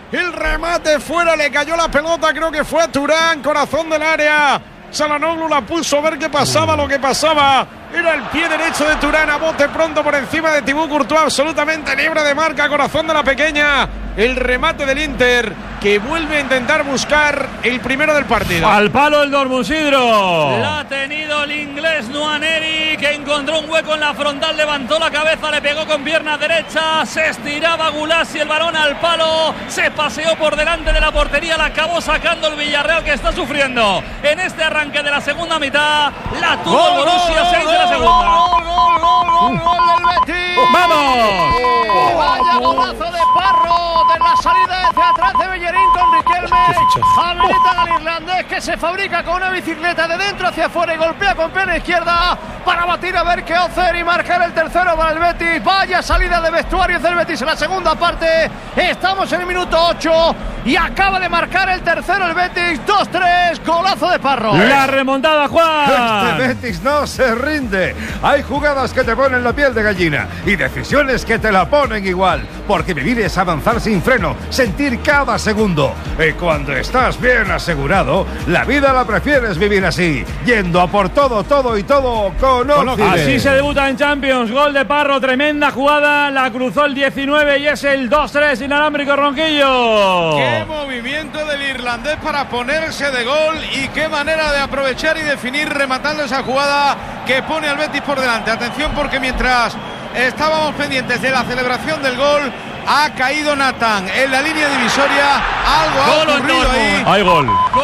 El remate fuera, le cayó la pelota, creo que fue a Turán, corazón del área. Çalhanoğlu la puso a ver qué pasaba, lo que pasaba. Era el pie derecho de Turán, a bote pronto por encima de Thibaut Courtois, absolutamente libre de marca, corazón de la pequeña. El remate del Inter, que vuelve a intentar buscar el primero del partido. Al palo el Dortmund, Sidro. La ha tenido el inglés Nwaneri, que encontró un hueco en la frontal, levantó la cabeza, le pegó con pierna derecha, se estiraba Gulassi, el balón al palo, se paseó por delante de la portería, la acabó sacando el Villarreal, que está sufriendo en este arranque de la segunda mitad. La tuvo el Borussia, 6 de la segunda. Gol del Betis. ¡Vamos! Vaya golazo de Parro, de la salida hacia atrás de Bellerín con Riquelme. Habilita al irlandés, que se fabrica con una bicicleta de dentro hacia afuera y golpea con pierna izquierda para batir a ver qué hacer y marcar el tercero para el Betis. Vaya salida de vestuarios del Betis en la segunda parte. Estamos en el minuto 8 y acaba de marcar el tercero el Betis. 2-3, golazo de Parro. La remontada, Juan. Este Betis no se rinde. Hay jugadas que te ponen la piel de gallina y decisiones que te la ponen igual, porque vivir es avanzar sin freno, sentir cada segundo. Y cuando estás bien asegurado, la vida la prefieres vivir así, yendo a por todo, todo y todo con Occident. Así se debuta en Champions. Gol de Parro, tremenda jugada, la cruzó el 19 y es el 2-3 inalámbrico, Ronquillo. Qué movimiento del irlandés para ponerse de gol y qué manera de aprovechar y definir rematando esa jugada que pone al Betis por delante. Atención, porque mientras estábamos pendientes de la celebración del gol, ha caído Nathan en la línea divisoria. Algo ha ocurrido ahí. Hay gol.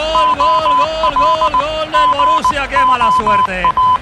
Gol del Borussia, qué mala suerte.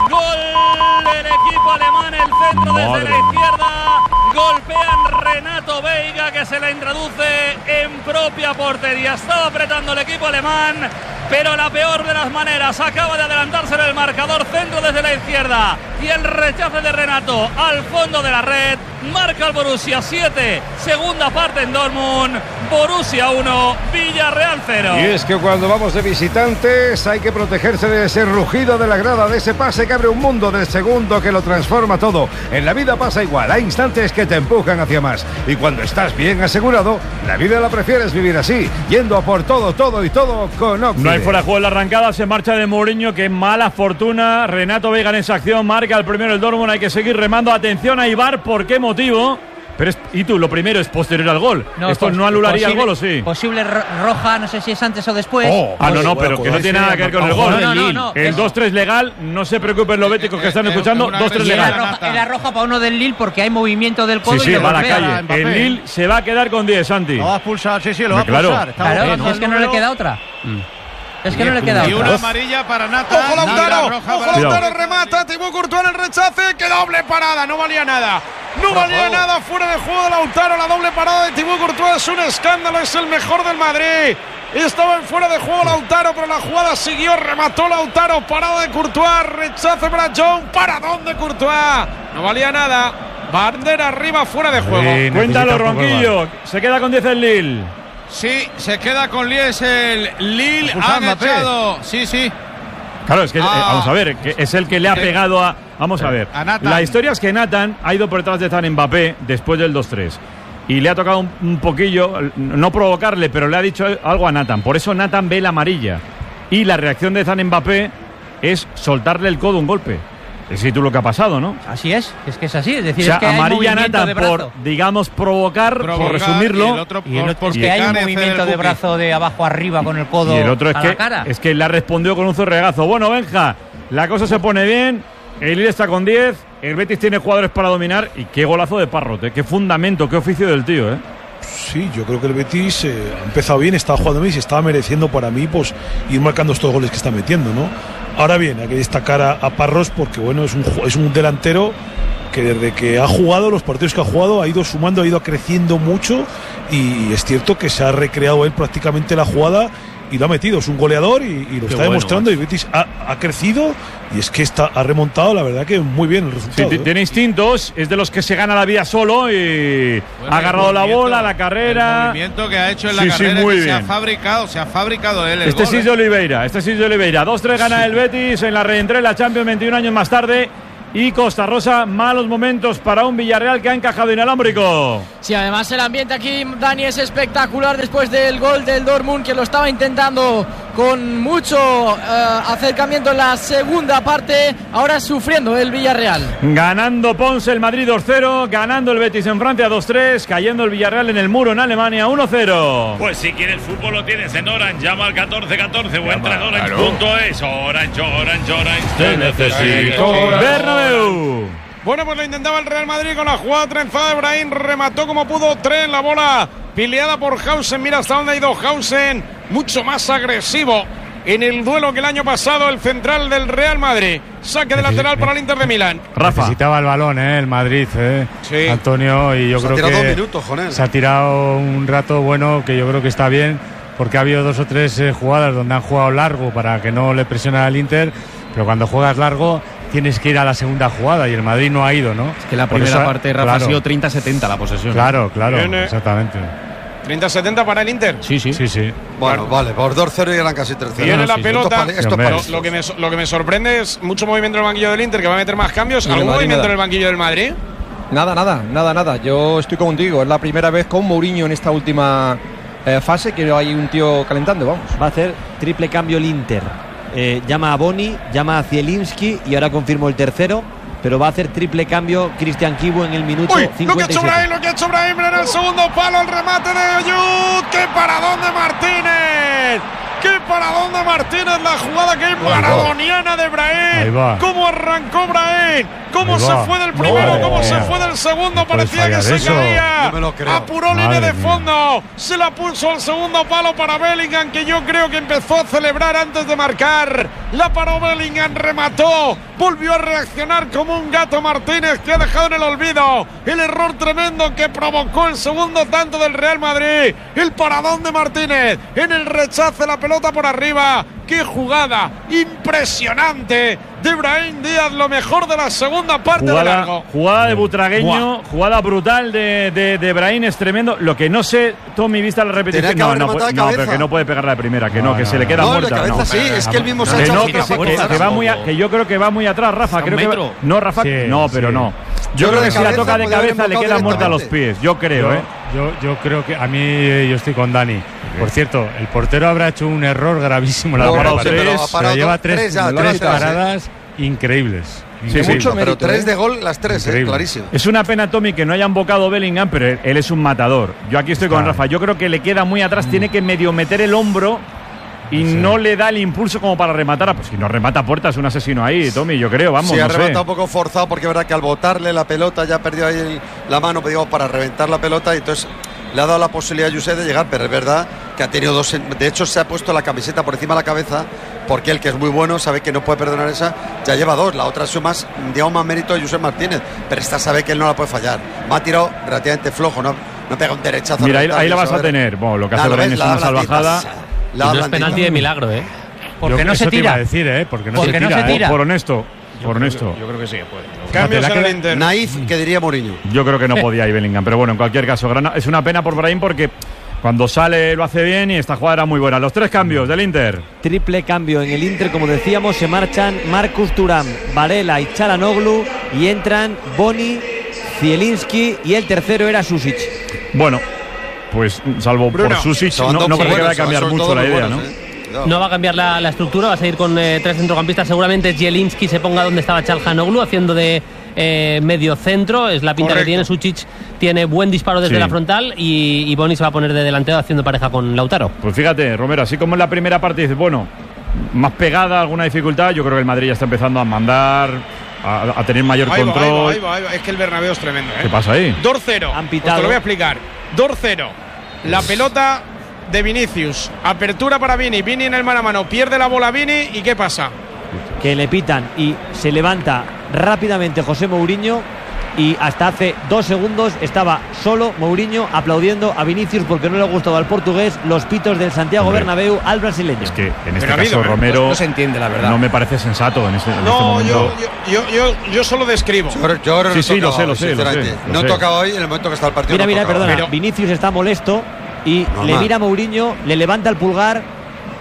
Gol del equipo alemán, el centro desde la izquierda. Golpean Renato Veiga, que se la introduce en propia portería. Estaba apretando el equipo alemán, pero la peor de las maneras. Acaba de adelantarse en el marcador, centro desde la izquierda y el rechace de Renato al fondo de la red. Marca el Borussia 7, segunda parte en Dortmund. Borussia 1, Villarreal 0. Y es que cuando vamos de visitantes hay que protegerse de ese rugido de la grada, de ese pase que abre un mundo, del segundo que lo transforma todo. En la vida pasa igual, hay instantes que te empujan hacia más. Y cuando estás bien asegurado, la vida la prefieres vivir así, yendo a por todo, todo y todo con Occident. No hay fuera de juego en la arrancada, se marcha de Mourinho, que mala fortuna. Renato Veiga en esa acción, marca el primero el Dortmund, hay que seguir remando. Atención a Ibar, ¿por qué motivo? Pero y tú, lo primero es posterior al gol. No, ¿esto no anularía el gol o sí? Posible roja, no sé si es antes o después. No, pero que no tiene nada que ver con el gol. No. El 2-3 legal, no se preocupen los béticos que están escuchando, 2-3 legal. Era roja para uno del Lille porque hay movimiento del codo. Sí, va a la calle. El Lille se va a quedar con 10, Santi. Lo va a expulsar, lo va a expulsar. Claro, es que no le queda otra. Es que no le queda y otra. una amarilla para Nathan. ¡Ojo Lautaro! ¡Ojo Lautaro! Remata Thibaut Courtois en el rechace. ¡Qué doble parada! No valía nada. No valía nada fuera de juego de Lautaro. La doble parada de Thibaut Courtois es un escándalo. Es el mejor del Madrid. Estaba en fuera de juego Lautaro, pero la jugada siguió. Remató Lautaro. Parada de Courtois. Rechace para John. Paradón de Courtois. No valía nada. Bandera arriba, fuera de juego. Cuéntalo, Ronquillo. Se queda con 10 el Lille. Sí, se queda con 10 el Lille. Han echado. Sí. Claro, es que vamos a ver, que es el que le ha pegado a. Vamos a ver. La historia es que Nathan ha ido por detrás de Zan Mbappé después del 2-3. Y le ha tocado un poquillo, no provocarle, pero le ha dicho algo a Nathan. Por eso Nathan ve la amarilla. Y la reacción de Zan Mbappé es soltarle el codo un golpe. Es tú lo que ha pasado, ¿no? Así es que es así. Es decir, o sea, es que amarilla hay movimiento Nathan de brazo. por, digamos, provocar, por resumirlo. Y el otro es que hay un movimiento de brazo de abajo arriba con el codo. Y el otro a la cara. Es que le ha respondido con un zorregazo. Bueno, Benja, la cosa se pone bien. El Lille está con 10. El Betis tiene jugadores para dominar. Y qué golazo de Parrot, qué fundamento, qué oficio del tío, Sí, yo creo que el Betis ha empezado bien, estaba jugando bien y se estaba mereciendo para mí pues ir marcando estos goles que está metiendo, ¿no? Ahora bien, hay que destacar a Parros porque bueno, es un delantero que desde que ha jugado, los partidos que ha jugado, ha ido sumando, ha ido creciendo mucho y es cierto que se ha recreado él prácticamente la jugada y lo ha metido, es un goleador y lo está demostrando. Y Betis ha crecido y es que ha remontado, la verdad que muy bien el resultado. Sí, tiene instintos, es de los que se gana la vida solo y ha agarrado la bola, la carrera. El movimiento que ha hecho en la carrera muy que bien. se ha fabricado él. Este sí es de Oliveira, 2-3 gana el Betis en la reentrée, la Champions 21 años más tarde. y Costa Rosa. Malos momentos para un Villarreal que ha encajado inalámbrico. Sí, además el ambiente aquí, Dani, es espectacular después del gol del Dortmund, que lo estaba intentando con mucho acercamiento en la segunda parte. Ahora sufriendo el Villarreal. Ganando Ponce el Madrid 2-0, ganando el Betis en Francia 2-3, cayendo el Villarreal en el muro en Alemania 1-0. Pues si quieres fútbol lo tienes en Orange, llama al 1414 o entra en Orange.es. Orange, te necesito. Bernabéu. Bueno, pues lo intentaba el Real Madrid con la jugada trenzada de Brahim, remató como pudo, tren la bola pileada por Hausen. Mira hasta dónde ha ido Hausen, mucho más agresivo en el duelo que el año pasado, el central del Real Madrid. Saque de lateral para el Inter de Milán. Rafa. Necesitaba el balón, el Madrid, sí. Antonio, y yo creo que 2 minutos con él. Se ha tirado un rato bueno, que yo creo que está bien, porque ha habido 2 o 3 jugadas donde han jugado largo para que no le presionara al Inter, pero cuando juegas largo tienes que ir a la segunda jugada y el Madrid no ha ido, ¿no? Es que la primera parte, Rafa, ha sido 30-70 la posesión. Claro, exactamente. 30-70 para el Inter. Sí. Bueno, vale, por 2-0 y eran casi 3-0. Viene la pelota. Lo que me sorprende es mucho movimiento en el banquillo del Inter, que va a meter más cambios. ¿Algún movimiento en el banquillo del Madrid? Nada. Yo estoy contigo. Es la primera vez con Mourinho en esta última fase que hay un tío calentando, vamos. Va a hacer triple cambio el Inter. Llama a Boni, llama a Zielinski y ahora confirmó el tercero, pero va a hacer triple cambio Cristian Kibu en el minuto 57. Lo que ha hecho Brahim en el segundo palo, el remate de Ayud. ¡Qué paradón de Martínez! ¡Qué paradón de Martínez! La jugada que es maradoniana de Brahim. ¿Cómo arrancó Brahim? ¿Cómo se fue del primero? ¿Cómo se fue del segundo? Parecía que se caía. Apuró línea de fondo. Se la puso al segundo palo para Bellingham, que yo creo que empezó a celebrar antes de marcar. La paró Bellingham, remató. Volvió a reaccionar como un gato Martínez, que ha dejado en el olvido el error tremendo que provocó el segundo tanto del Real Madrid. El paradón de Martínez en el rechace, la pelota por arriba. ¡Qué jugada impresionante de Brahim Díaz! Lo mejor de la segunda parte de largo. Jugada de Butragueño, jugada brutal de Brahim, es tremendo. Lo que no sé, Tommy, vista la repetición. Pero que no puede pegar la primera, que se le queda muerta. De cabeza, sí, es que él mismo se ha echado que yo creo que va muy atrás, Rafa. Creo que no, Rafa, pero no. Yo creo que si la toca de cabeza le queda muerta a los pies. Yo creo, Yo creo que a mí, yo estoy con Dani. Por cierto, el portero habrá hecho un error gravísimo. Pero lleva tres paradas increíbles. Pero 3 de gol, las 3, clarísimo. Es una pena, Tommy, que no hayan bocado Bellingham, pero él es un matador. Yo aquí estoy con Rafa. Yo creo que le queda muy atrás, tiene que medio meter el hombro y no le da el impulso como para rematar. Pues si no remata a puerta es un asesino ahí, Tommy, yo creo, vamos. Sí, ha rematado un poco forzado, porque es verdad que al botarle la pelota ya perdió ahí la mano, digamos, para reventar la pelota, y entonces le ha dado la posibilidad a José de llegar, pero es verdad que ha tenido 2. De hecho, se ha puesto la camiseta por encima de la cabeza, porque él, que es muy bueno, sabe que no puede perdonar esa, ya lleva 2. La otra es más, digamos, más mérito de José Martínez, pero esta sabe que él no la puede fallar. Me ha tirado relativamente flojo, no pega un derechazo. Mira, ahí la vas a tener. Bueno, lo que hace Brahim es una salvajada. No es penalti de milagro, Porque no se tira. Porque no se tira. Por honesto. Yo creo que sí que puede. Cambios en el Inter. Naif, que diría Mourinho. Yo creo que no podía ir Bellingham, pero bueno, en cualquier caso, es una pena por Brahim, porque cuando sale lo hace bien y esta jugada era muy buena. Los 3 cambios del Inter. Triple cambio en el Inter, como decíamos, se marchan Marcus Thuram, Varela y Çalhanoğlu, y entran Boni, Zielinski, y el tercero era Sušić. Bueno, pues salvo por Sušić, no creo que vaya a cambiar mucho la idea, ¿no? No va a cambiar la estructura, va a seguir con 3 centrocampistas. Seguramente Zielinski se ponga donde estaba Çalhanoğlu, haciendo de medio centro. Es la pinta que tiene. Sušić tiene buen disparo desde la frontal, y Boni se va a poner de delantero haciendo pareja con Lautaro. Pues fíjate, Romero, así como en la primera parte dices, bueno, más pegada, alguna dificultad, yo creo que el Madrid ya está empezando a mandar, a tener mayor control. Ahí va. Es que el Bernabéu es tremendo, ¿Qué pasa ahí? 2-0. Han pitado. Pues te lo voy a explicar. 2-0. La pelota de Vinicius, apertura para Vini en el mano a mano, pierde la bola Vini, ¿y qué pasa? Que le pitan y se levanta rápidamente José Mourinho, y hasta hace 2 segundos estaba solo Mourinho aplaudiendo a Vinicius porque no le gustaba al portugués los pitos del Santiago Bernabéu al brasileño. Es que en este caso Romero no se entiende, la verdad. No me parece sensato en este momento. Yo solo describo. Sí, lo sé. No toca hoy en el momento que está el partido. Perdona, Vinicius está molesto y le mira a Mourinho, le levanta el pulgar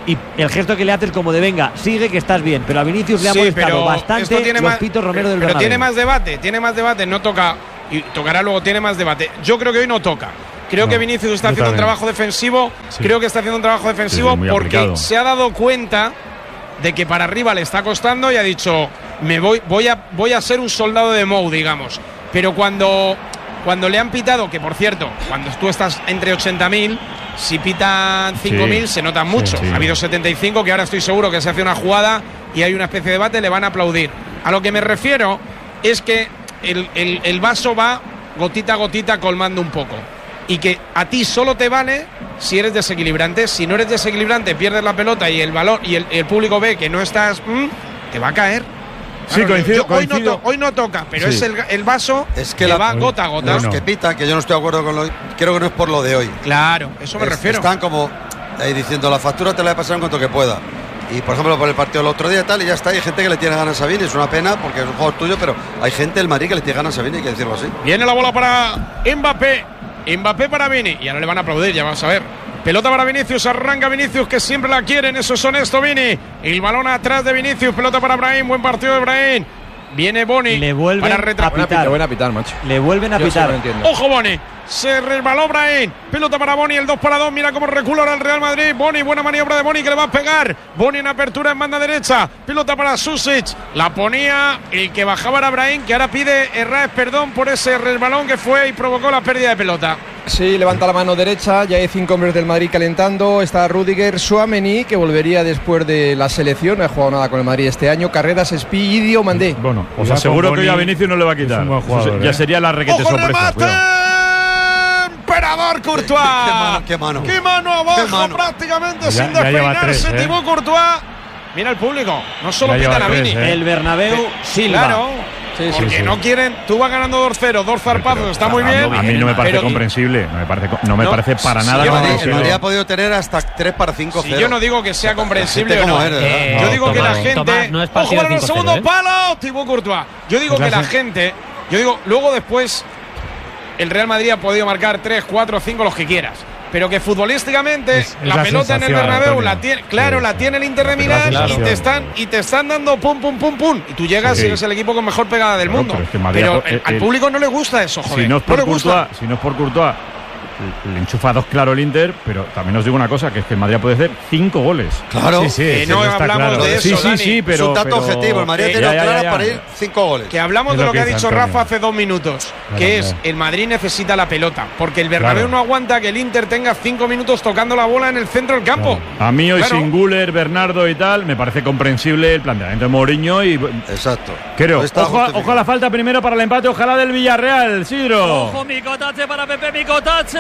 y el gesto que le hace es como de venga, sigue que estás bien. Pero a Vinicius le ha molestado bastante los pitos Romero del Bernabéu. Pero tiene más debate, no toca y tocará luego, tiene más debate. Yo creo que hoy no toca. Creo que Vinicius está haciendo un trabajo defensivo. Creo que está haciendo un trabajo defensivo porque se ha dado cuenta de que para arriba le está costando y ha dicho, voy a ser un soldado de Mou, digamos. Pero cuando le han pitado, que por cierto, cuando tú estás entre 80.000, si pitan 5.000 se notan mucho. Ha habido 75 que ahora estoy seguro que se hace una jugada y hay una especie de debate, le van a aplaudir. A lo que me refiero es que el vaso va gotita a gotita colmando un poco. Y que a ti solo te vale si eres desequilibrante. Si no eres desequilibrante, pierdes la pelota y el valor y el público ve que no estás, te va a caer. Sí, coincido. Hoy no toca, pero es el vaso que va gota a gota. Los que pitan, que yo no estoy de acuerdo con creo que no es por lo de hoy. Claro, eso me refiero. Están como ahí diciendo, la factura te la he pasado en cuanto que pueda. Y por ejemplo, por el partido del otro día y tal, y ya está. Hay gente que le tiene ganas a Vini, es una pena porque es un jugador tuyo, pero hay gente del Madrid que le tiene ganas a Vini, hay que decirlo así. Viene la bola para Mbappé para Vini. Y ahora le van a aplaudir, ya vamos a ver. Pelota para Vinicius, arranca Vinicius, que siempre la quieren, eso es honesto, Vini. El balón atrás de Vinicius, pelota para Brahim, buen partido de Brahim. Viene Boni. Le vuelven a pitar. Buena pitar, macho. Le vuelven a pitar. Ojo Boni. Se resbaló Brahim. Pelota para Boni, el 2-2. Mira cómo recula ahora el Real Madrid. Boni, buena maniobra de Boni que le va a pegar. Boni en apertura en banda derecha. Pelota para Susic. La ponía el que bajaba era Brahim, que ahora pide Herrás perdón por ese resbalón que fue y provocó la pérdida de pelota. Sí, levanta la mano derecha, ya hay 5 hombres del Madrid calentando, está Rüdiger, Tchouaméni, que volvería después de la selección, no ha jugado nada con el Madrid este año, Carreras, Espi y Dio Mandé. Bueno, os aseguro que hoy a Vinicius no le va a quitar. Ya sería la requete sorpresa. Emperador Courtois. Qué mano abajo, prácticamente sin despeinarse, Thibaut Courtois. Mira el público, no solo pitan a Vini. El Bernabéu Silva. Claro. Porque no quieren, tú vas ganando 2-0, 2 zarpazos, está muy bien. A mí no me parece comprensible, no me parece para nada comprensible. El Madrid ha podido tener hasta 3 para 5-0. Si yo no digo que sea comprensible o no. Yo digo que la gente. Ojo para el segundo palo, Thibaut Courtois. Yo digo que la gente. Luego después, el Real Madrid ha podido marcar 3, 4, 5, los que quieras. Pero que futbolísticamente la pelota en el Bernabéu la tiene el Inter de Milán y te están dando pum. Y tú llegas y eres el equipo con mejor pegada del mundo. Pero al público no le gusta eso, joder. Si no es por Courtois, le enchufa 2 claro el Inter, pero también os digo una cosa, que es que el Madrid puede hacer 5 goles. Claro. Que no hablamos de eso, sí, pero... Es un dato objetivo, el Madrid tiene claro para ir 5 goles. Que hablamos de lo que ha dicho Rafa hace 2 minutos, que es el Madrid necesita la pelota, porque el Bernabéu no aguanta que el Inter tenga 5 minutos tocando la bola en el centro del campo. A mí hoy sin Güler, Bernardo y tal, me parece comprensible el planteamiento de Mourinho y... Exacto. Creo. Ojo a la falta primero para el empate, ojalá del Villarreal, Sidro. Ojo, Micotache para Pepe, Micotache.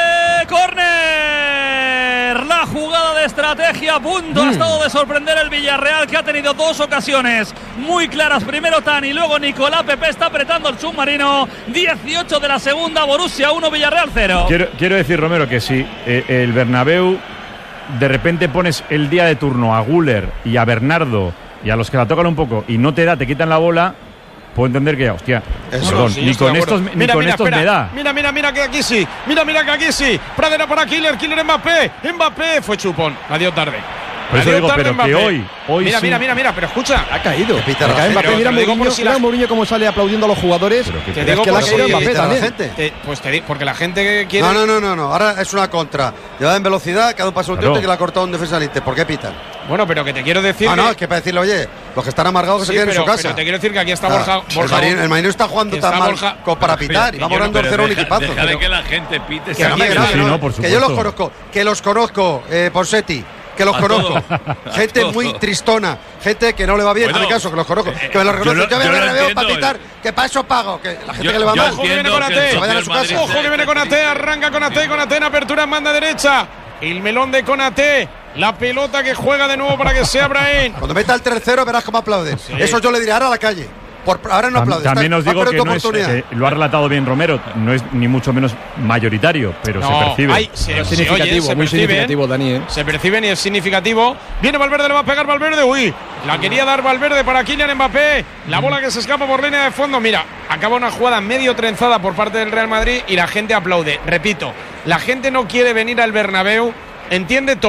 Córner. La jugada de estrategia a punto ha estado de sorprender el Villarreal, que ha tenido 2 ocasiones muy claras. Primero Tani, luego Nicolás. Pepe está apretando el submarino. 18 de la segunda, Borussia 1, Villarreal 0. Quiero decir, Romero, que si el Bernabéu de repente pones el día de turno a Güler y a Bernardo y a los que la tocan un poco y no te quita la bola, puedo entender que, hostia, ni con estos me da. Mira que aquí sí. Mira que aquí sí. Pradera para Killer Mbappé fue chupón. La dio tarde. Por eso digo, pero Mbappé. Que hoy mira, pero escucha. Ha caído. Mbappé, mira Mourinho cómo sale aplaudiendo a los jugadores. Te digo que la Mbappé también. Porque la gente quiere. No. Ahora es una contra. Llevada en velocidad, cada un paso un tío que la ha cortado un defensa del Inter. ¿Por qué pitan? Bueno, pero que te quiero decir. No, es que para decirle, oye, los que están amargados que se queden en su casa. Pero te quiero decir que aquí está Borja. El Marino está jugando tan mal para pitar. Y vamos ganando 0 un equipazo. Deja de que la gente pite. Que yo los conozco. Porsetti. Que los conozco, gente muy tristona, gente que no le va bien, en mi caso, que los conozco, que me los reconozco. Yo me veo para pitar, que para eso pago, que la gente que le va mal. Ojo que viene con Ate, ojo que viene con Ate, arranca con Ate en apertura en banda derecha. El melón de Konaté, la pelota que juega de nuevo para que sea Brahim. Cuando meta el 3-0 verás cómo aplauden. Eso yo le diré ahora a la calle. Ahora no aplaudes. También os digo que no es, lo ha relatado bien Romero, no es ni mucho menos mayoritario, pero se percibe. Es significativo, muy significativo, Dani. Se percibe y es significativo. Viene Valverde, le va a pegar Valverde. La quería dar Valverde para Kylian Mbappé. La bola que se escapa por línea de fondo. Mira, acaba una jugada medio trenzada por parte del Real Madrid y la gente aplaude. Repito, la gente no quiere venir al Bernabéu, entiende todo.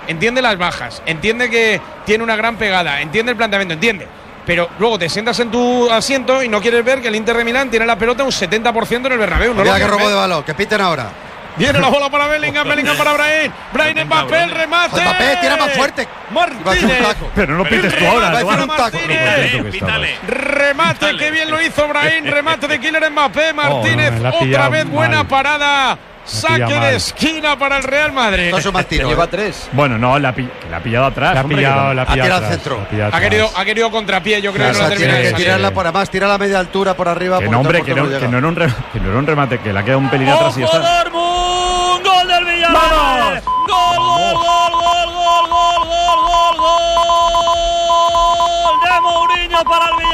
entiende las bajas, entiende que tiene una gran pegada, entiende el planteamiento, entiende. Pero luego te sientas en tu asiento y no quieres ver que el Inter de Milán tiene la pelota un 70% en el Bernabéu. Mira que robo de balón, que piten ahora. Viene la bola para Bellingham, Bellingham para Brahim. Brahim, Mbappé, el remate. Mbappé tira más fuerte. Martínez. Pero no pites tú ahora. Remate, que bien lo hizo Brahim. Remate de Kylian Mbappé. Martínez, otra vez buena parada. Saque de esquina para el Real Madrid. Eso es más tiro. Lleva 3. Bueno, no, la ha pillado atrás. La ha pillado al centro. Ha querido contrapié, yo creo. Claro, tiene que tirarla por atrás, tira la media altura por arriba. Que no, hombre, que no era un remate, que la queda un pelín atrás y ya está. Dortmund, gol del Villarreal. ¡Vamos! Gol de Mourinho para el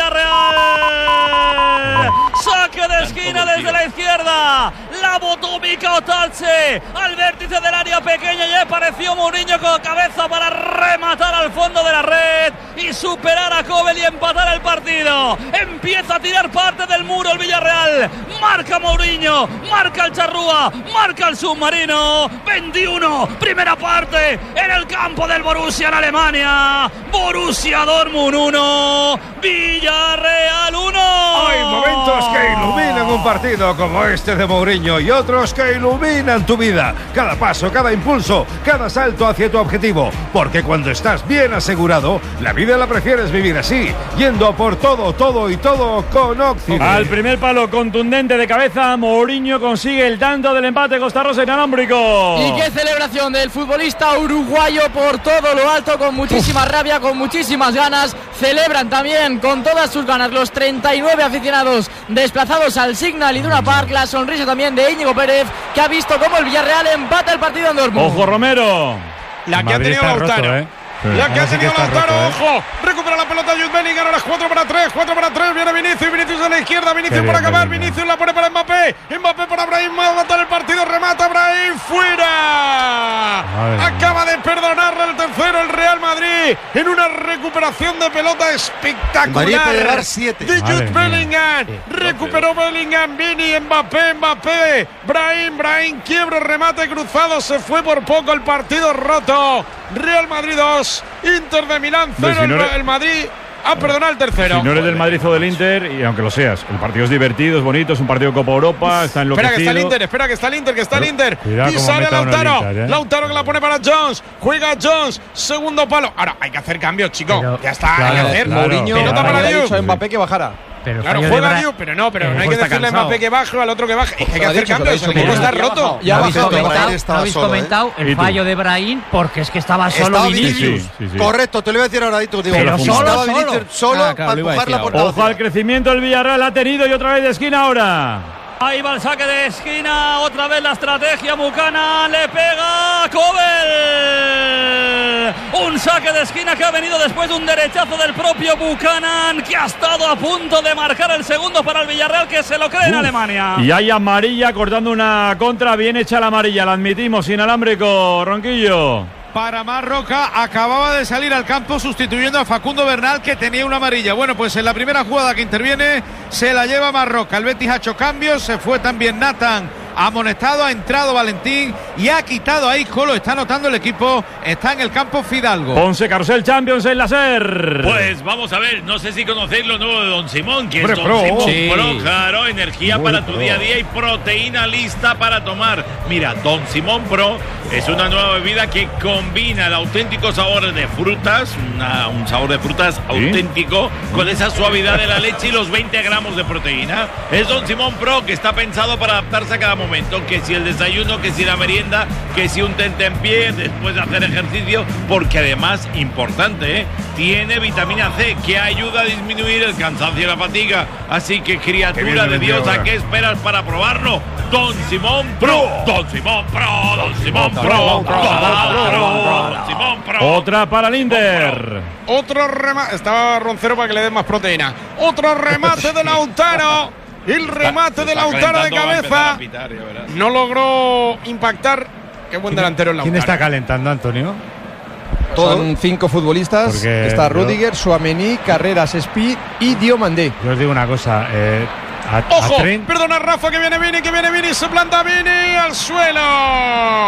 Villarreal. Saque de esquina desde la izquierda. La botó Mika Otache al vértice del área pequeña y apareció Mourinho con cabeza para rematar al fondo de la red y superar a Kobel y empatar el partido. Empieza a tirar parte del muro el Villarreal. Marca Mourinho, marca el Charrúa, marca el submarino. 21, primera parte en el campo del Borussia en Alemania. Borussia Dortmund 1, Villarreal 1. Hay momentos que iluminan un partido como este de Mourinho y otros que iluminan tu vida. Cada paso, cada impulso, cada salto hacia tu objetivo. Porque cuando estás bien asegurado, la vida la prefieres vivir así, yendo por todo, todo y todo con Occidente. Al primer palo contundente de cabeza, Mourinho consigue el tanto del empate Costa Rosa inalámbrico. Y qué celebración del futbolista uruguayo por todo lo alto, con muchísima rabia, con muchísimas ganas. Celebran también con todas sus ganas los 39 aficionados desplazados al Signal Iduna Park. La sonrisa también de Íñigo Pérez, que ha visto cómo el Villarreal empata el partido en Dortmund. Ojo, Romero. La que ha tenido Lautaro. La que ha tenido Lautaro, ojo, recupera la pelota Jude Bellingham, ahora es 4 para 3, viene Vinicius a la izquierda, Vinicius para acabar, Vinicius la pone para Mbappé para Brahim, va a matar el partido, remata Brahim, fuera. Acaba de perdonarle el tercero el Real Madrid en una recuperación de pelota espectacular llevar 7 de Jude Bellingham, recuperó Bellingham, Vini, Mbappé, Brahim, quiebro, remate cruzado, se fue por poco, el partido roto. Real Madrid 2, Inter de Milán 0, el Madrid ha perdonado el tercero. Si no eres del Madrid o del Inter, y aunque lo seas, el partido es divertido, es bonito, es un partido de Copa Europa, está enloquecido. Espera que está el Inter. Y sale Lautaro. Lautaro que la pone para Jones. Juega Jones, segundo palo. Ahora hay que hacer cambios, chicos. Ya está, hay que hacer. Mourinho para le ha dicho a Mbappé que bajara. Pero claro, juega Diu, pero no hay que decirle a Mbappé que baje, al otro que baje. Es que hay que hacer cambios, el equipo está roto. Ya habéis comentado el fallo de Brahim, porque es que estaba solo Vinicius. Correcto, te lo iba a decir ahora, pero solo para empujar la portada. Ojo al crecimiento el Villarreal ha tenido y otra vez de esquina ahora. Ahí va el saque de esquina, otra vez la estrategia Buchanan, le pega Kobel. Un saque de esquina que ha venido después de un derechazo del propio Buchanan, que ha estado a punto de marcar el segundo para el Villarreal, que se lo cree en Alemania. Y hay amarilla cortando una contra, bien hecha la amarilla, la admitimos, inalámbrico, Ronquillo. Para Marroca, acababa de salir al campo sustituyendo a Facundo Bernal, que tenía una amarilla. Bueno, pues en la primera jugada que interviene se la lleva Marroca. El Betis ha hecho cambios, se fue también Nathan amonestado, ha entrado Valentín y ha quitado a Isco, lo está notando el equipo, está en el campo Fidalgo. Ponce Carrusel Champions en la SER. Pues vamos a ver, no sé si conocéis lo nuevo de Don Simón, que es Don Simón Pro, claro, energía para tu día a día y proteína lista para tomar. Mira, Don Simón Pro es una nueva bebida que combina el auténtico sabor de frutas, un sabor de frutas auténtico, con esa suavidad de la leche y los 20 gramos de proteína. Es Don Simón Pro, que está pensado para adaptarse a cada momento, que si el desayuno, que si la merienda, que si un tentempié después de hacer ejercicio, porque además, importante, tiene vitamina C, que ayuda a disminuir el cansancio y la fatiga. Así que, criatura de Dios, ¿a qué esperas para probarlo? Don Simón Pro, Don Simón Pro, Don Simón Pro, Don Simón Pro. Otra para el Inter. Otro remate, estaba Roncero para que le den más proteína. Otro remate de Lautaro. El remate de Lautaro de cabeza no logró impactar. Qué buen delantero el Lautaro. ¿Quién está calentando, Antonio? Son 5 futbolistas. Porque está Rudiger, Tchouaméni, Carreras, Speed y Diomandé. Yo os digo una cosa. ¡Ojo! Perdona, Rafa, que viene Vini, se planta Vini al suelo.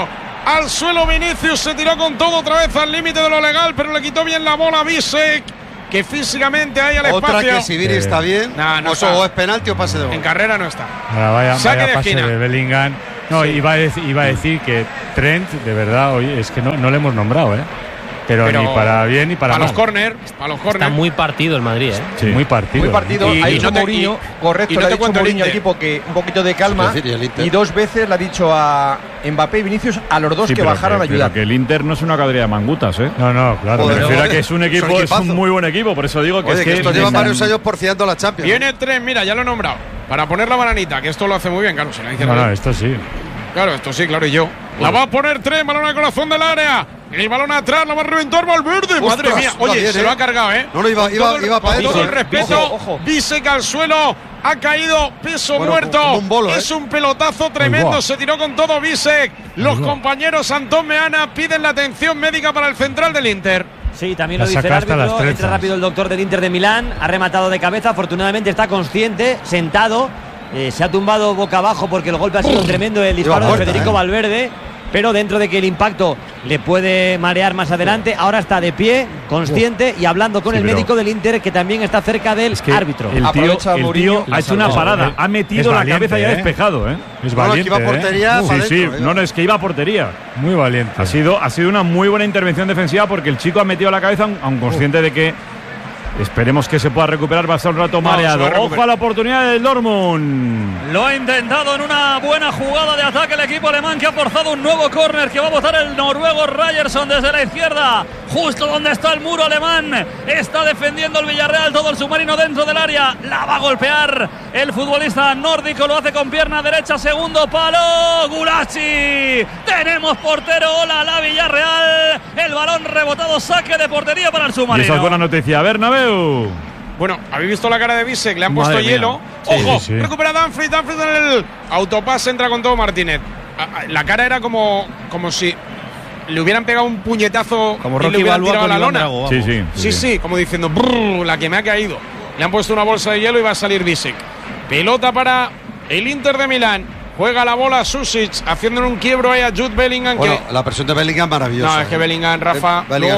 Al suelo Vinicius, se tiró con todo otra vez al límite de lo legal, pero le quitó bien la bola a Bisek, que físicamente hay al espacio. Otra que si Viri está bien, o es penalti o pase de gol. En carrera no está. Vaya pase de Bellingham. No, iba a decir que Trent, de verdad, hoy es que no le hemos nombrado, Pero ni para bien ni para mal. Los córner. Está muy partido el Madrid, Sí. Muy partido. Ha dicho Mourinho, correcto, le ha dicho Mourinho al equipo que un poquito de calma. Y 2 veces le ha dicho a Mbappé y Vinicius, a los dos que bajaran a ayudar. Pero que el Inter no es una cuadrilla de mangutas, No, claro. Me refiero a que es un equipo, es un muy buen equipo. Por eso digo que esto lleva varios años porfiando la Champions. Viene Trent, mira, ya lo he nombrado. Para poner la bananita, que esto lo hace muy bien, Carlos. No, esto sí. Claro, esto sí, claro, y yo. La va a poner Trent, balón al corazón del área. El balón atrás, la va a reventar Valverde. Madre mía, oye, se lo ha cargado, No, iba para todo el respeto. Bisek al suelo, ha caído peso muerto. Es un pelotazo tremendo, se tiró con todo Bisek. Los compañeros Antón Meana piden la atención médica para el central del Inter. Sí, también lo dice el árbitro. Entra rápido el doctor del Inter de Milán, ha rematado de cabeza, afortunadamente está consciente, sentado. Se ha tumbado boca abajo porque el golpe ha sido tremendo, el disparo de Federico Valverde, pero dentro de que el impacto le puede marear más adelante, ahora está de pie, consciente y hablando con el médico del Inter, que también está cerca del árbitro. El tío ha hecho una parada, ha metido la cabeza y ha despejado. Es valiente. Iba a portería, sí, no, es que iba a portería. Muy valiente. Ha sido una muy buena intervención defensiva porque el chico ha metido la cabeza, aun consciente de que esperemos que se pueda recuperar, va a estar un rato mareado. Ojo a la oportunidad del Dortmund. Lo ha intentado en una buena jugada de ataque el equipo alemán, que ha forzado un nuevo córner que va a botar el noruego Ryerson desde la izquierda, justo donde está el muro alemán. Está defendiendo el Villarreal, todo el submarino dentro del área. La va a golpear el futbolista nórdico, lo hace con pierna derecha, segundo palo, Gulacsi. Tenemos portero, hola la Villarreal. El balón rebotado, saque de portería para el submarino. Y esa es buena noticia, Bernabéu. Bueno, habéis visto la cara de Bisek, le han puesto hielo. ¡Ojo! Recupera Dumfries en el autopase, entra con todo Martínez. La cara era como si le hubieran pegado un puñetazo como y le hubieran tirado a la lona. Drago, sí, como diciendo, la que me ha caído. Le han puesto una bolsa de hielo y va a salir Bisek. Pelota para el Inter de Milán. Juega la bola Susic, haciéndole un quiebro ahí a Jude Bellingham. Bueno, la presión de Bellingham maravillosa. No, es que Bellingham, Rafa, Bellingham,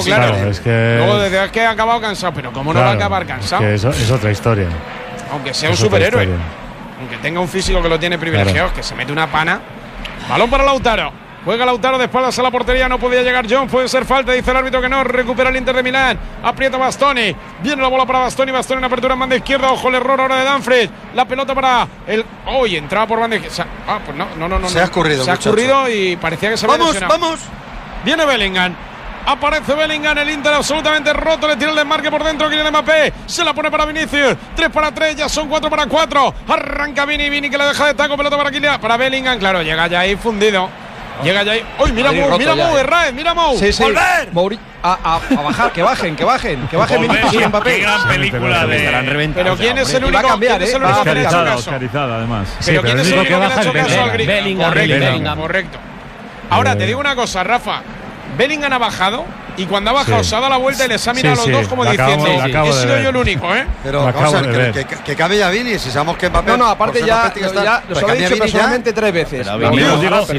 luego desde que ha acabado cansado, pero ¿cómo no va a acabar cansado? Es que es otra historia. Aunque sea un superhéroe, aunque tenga un físico que lo tiene privilegiado, que se mete una pana. Balón para Lautaro. Juega Lautaro de espaldas a la portería, no podía llegar John, puede ser falta, dice el árbitro que no, recupera el Inter de Milán, aprieta Bastoni, viene la bola para Bastoni en apertura en banda izquierda, ojo el error ahora de Dumfries, la pelota para el... entraba por banda izquierda, pues no. Se ha escurrido y parecía que se había lesionado. ¡Vamos! Viene Bellingham. Aparece Bellingham, el Inter absolutamente roto, le tira el desmarque por dentro, Kylian Mbappé, se la pone para Vinicius, 3 para 3, ya son 4 para 4, arranca Vini que le deja de taco, pelota para Kylian, para Bellingham, claro, llega ya ahí fundido. Llega ya ahí. ¡Uy, mira Mou, Herrera! ¡Mira Mou! Sí. ¡Volver! A bajar, que bajen. Vinicius y Mbappé. ¡Qué gran película de... Pero ¿quién es el único? Va a cambiar, Oscarizada, además. Pero ¿quién es el único que le ha hecho caso al gringo? Bellingham. Correcto. Ahora, te digo una cosa, Rafa. Bellingham ha bajado y cuando ha bajado se ha dado la vuelta y les ha mirado a los dos como diciendo, he sido yo el único, Pero vamos a ver, que cabe ya Vini, si sabemos que Mbappé... No, aparte ya los ha dicho personalmente 3 veces. También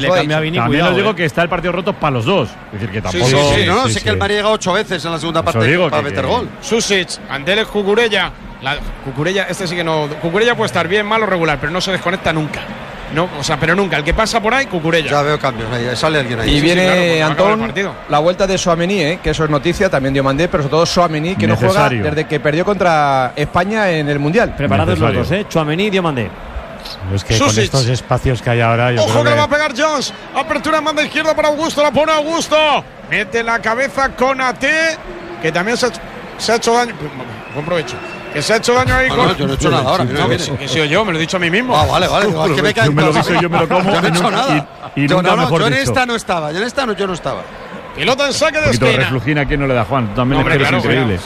os digo que está el partido roto para los dos. Es decir, que tampoco... No, sé que el Madrid llega 8 veces en la segunda parte para meter gol. Susic, Andeles, Cucurella. Cucurella, este sí que no... Cucurella puede estar bien, mal o regular, pero no se desconecta nunca. No, pero nunca. El que pasa por ahí, Cucurella. Ya veo cambios ahí, sale alguien ahí. Y viene Antón, la vuelta de Tchouaméni, que eso es noticia, también Diomandé, pero sobre todo Tchouaméni, que no juega desde que perdió contra España en el Mundial. Preparados los dos, Tchouaméni y Diomandé. Es que con estos espacios que hay ahora... Ojo que le va a pegar Jones. Apertura en banda izquierda para Augusto, la pone Augusto. Mete la cabeza con AT, que también se ha hecho daño. Buen provecho. Que se ha hecho daño ahí. Yo no he hecho nada ahora. Que he sido yo, me lo he dicho a mí mismo. Vale. Es que me cae. Yo me lo dicho y yo me lo como. Yo no he hecho nada. Yo en esta no estaba. Yo no estaba. Pelota en saque de esquina. Un poquito de reflujina, ¿quién no le da Juan? También eres increíbles.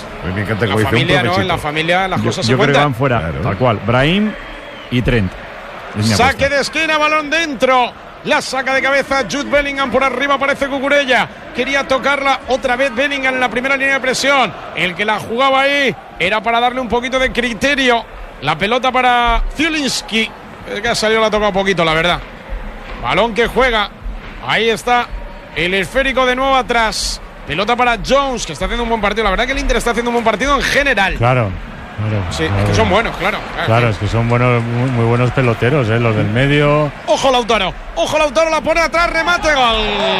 En la familia las cosas se cuentan. Yo creo que van fuera, claro. Tal cual. Brahim y Trent. Saque de esquina, balón dentro. La saca de cabeza Jude Bellingham, por arriba aparece Cucurella. Quería tocarla otra vez Bellingham en la primera línea de presión. El que la jugaba ahí era para darle un poquito de criterio. La pelota para Zielinski, que ha salido, la ha tocado poquito, la verdad. Balón que juega. Ahí está El esférico de nuevo atrás. Pelota para Jones, que está haciendo un buen partido. La verdad que el Inter está haciendo un buen partido en general. Claro. Sí, es que son buenos, claro. Claro, es que son buenos, muy buenos peloteros, los del medio. Ojo Lautaro, la pone atrás, remate, gol.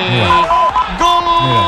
Gol.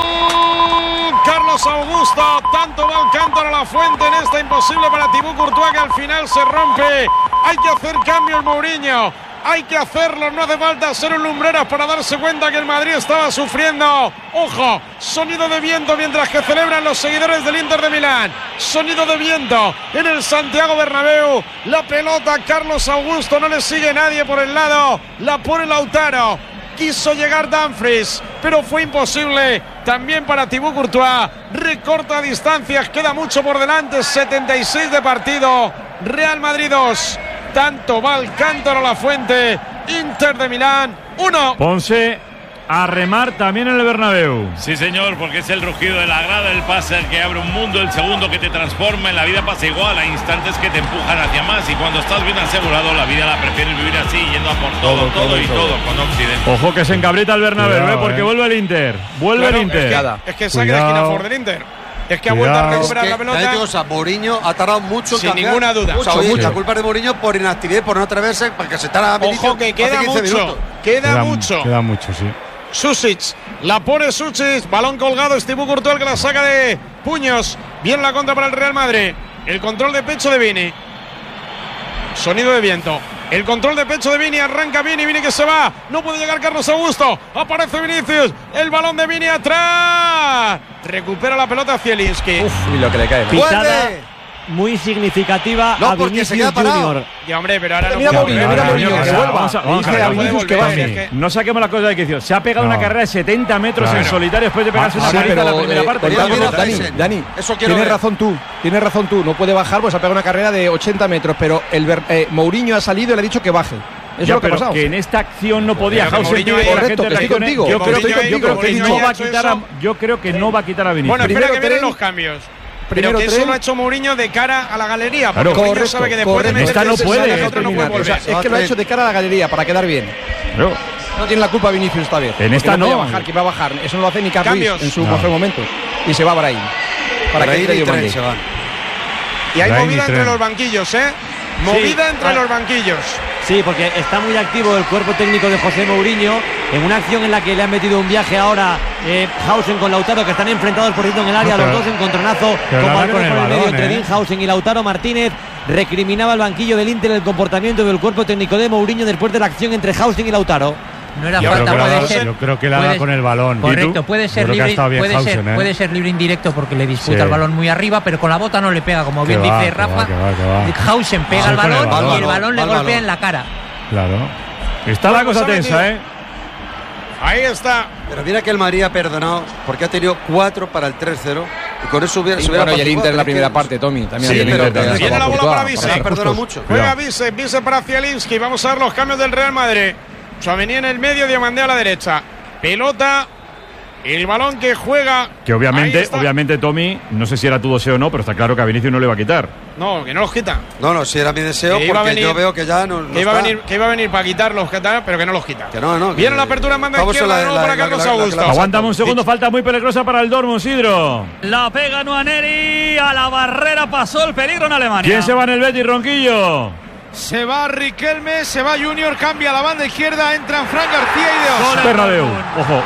Carlos Augusto, tanto va Alcántara La Fuente en esta imposible para Thibaut Courtois, que al final se rompe. Hay que hacer cambio en Mourinho. Hay que hacerlo, no hace falta ser un lumbreras para darse cuenta que el Madrid estaba sufriendo. Ojo, sonido de viento mientras que celebran los seguidores del Inter de Milán. Sonido de viento en el Santiago Bernabéu. La pelota, Carlos Augusto, no le sigue nadie por el lado. La pone Lautaro. Quiso llegar Dumfries, pero fue imposible. También para Thibaut Courtois. Recorta distancias, queda mucho por delante. 76 de partido. Real Madrid 2. Tanto va Alcántara La Fuente. Inter de Milán 1. Ponce a remar también en el Bernabéu. Sí, señor, porque es el rugido de la grada, el pase el que abre un mundo, el segundo que te transforma. En la vida pasa igual, hay instantes que te empujan hacia más, y cuando estás bien asegurado, la vida la prefieres vivir así, yendo a por todo con Occidente. Ojo que se encabrita el Bernabéu, porque vuelve el Inter. Vuelve el Inter. Es que saque de esquina por del Inter. Es que ha vuelto a recuperar la pelota. Mourinho ha tardado mucho en sin cambiar. ninguna duda. O sea, oye, la culpa es de Mourinho por inactividad, por no atreverse, para que se tarda. Ojo que queda mucho. Queda mucho. Queda mucho, sí. Susic, la pone Susic, balón colgado, Thibaut Courtois, que la saca de puños. Bien la contra para el Real Madrid. El control de pecho de Vini. Sonido de viento. El control de pecho de Vini, arranca Vini que se va. No puede llegar Carlos Augusto. Aparece Vinicius. El balón de Vini atrás. Recupera la pelota Zielinski. Y lo que le cae. Pisada muy significativa a Vinicius Junior. Ya, hombre, pero ahora mira Mourinho, que vuelva. Dice a Vinicius que baje. No saquemos la cosa de quicio. Se ha pegado una carrera de 70 metros en solitario después de pegarse una paliza en la primera parte. Dani, tienes razón tú. No puede bajar, pues ha pegado una carrera de 80 metros, pero Mourinho ha salido y le ha dicho que baje. Eso es lo que ha pasado. Que en esta acción no podía Hausen. Yo creo que no va a quitar a Vinicius. Bueno, espera que vienen los cambios. Pero que eso lo ha hecho Mourinho de cara a la galería. Porque Mourinho sabe que después de esta no puede. Otro no puede volver. O sea, es que lo ha hecho de cara a la galería para quedar bien. No tiene la culpa Vinicius esta vez. En esta no. ¿Quién va a bajar? Eso no lo hace ni Carlos en su mejor momento. Y se va Brahim. Para que entre Diomande. Y hay movida entre los banquillos, ¿eh? Movida entre los banquillos. Sí, porque está muy activo el cuerpo técnico de José Mourinho en una acción en la que le han metido un viaje ahora Hausen con Lautaro, que están enfrentados por cierto en el área, los dos encontronazo con balón por el medio entre Dean Hausen y Lautaro Martínez. Recriminaba el banquillo del Inter el comportamiento del cuerpo técnico de Mourinho después de la acción entre Hausen y Lautaro. No era falta, puede ser. Yo creo que la da con el balón. Correcto, puede ser libre, puede ser libre indirecto porque le disputa el balón muy arriba, pero con la bota no le pega, como bien dice Rafa. Hausen pega el balón y el balón le golpea en la cara. Claro. Está la cosa tensa, ¿eh? Ahí está. Pero mira que el Madrid ha perdonado porque ha tenido 4 para el 3-0 y con eso hubiera y el Inter en la primera parte, Tommy. También viene la bola para Vise. Perdona mucho. Juega Vise para Zielinski. Vamos a ver los cambios del Real Madrid. Tchouaméni en el medio, Diomande a la derecha. Pelota, el balón que juega. Que obviamente, Tommy, no sé si era tu deseo o no, pero está claro que a Vinicius no le va a quitar. No, que no los quita. No, si era mi deseo, porque yo veo que ya no. Que iba a venir para quitarlos, pero que no los quita. Que no. Viene la apertura en banda izquierda de nuevo para Carlos Augusto. Aguántame un segundo, falta muy peligrosa para el Dortmund, Sidro. La pega Nwaneri, a la barrera pasó el peligro en Alemania. ¿Quién se va en el Betis, Ronquillo? Se va Riquelme, se va Junior, cambia la banda izquierda, entran Fran García y De Osa. Bernabéu. Ojo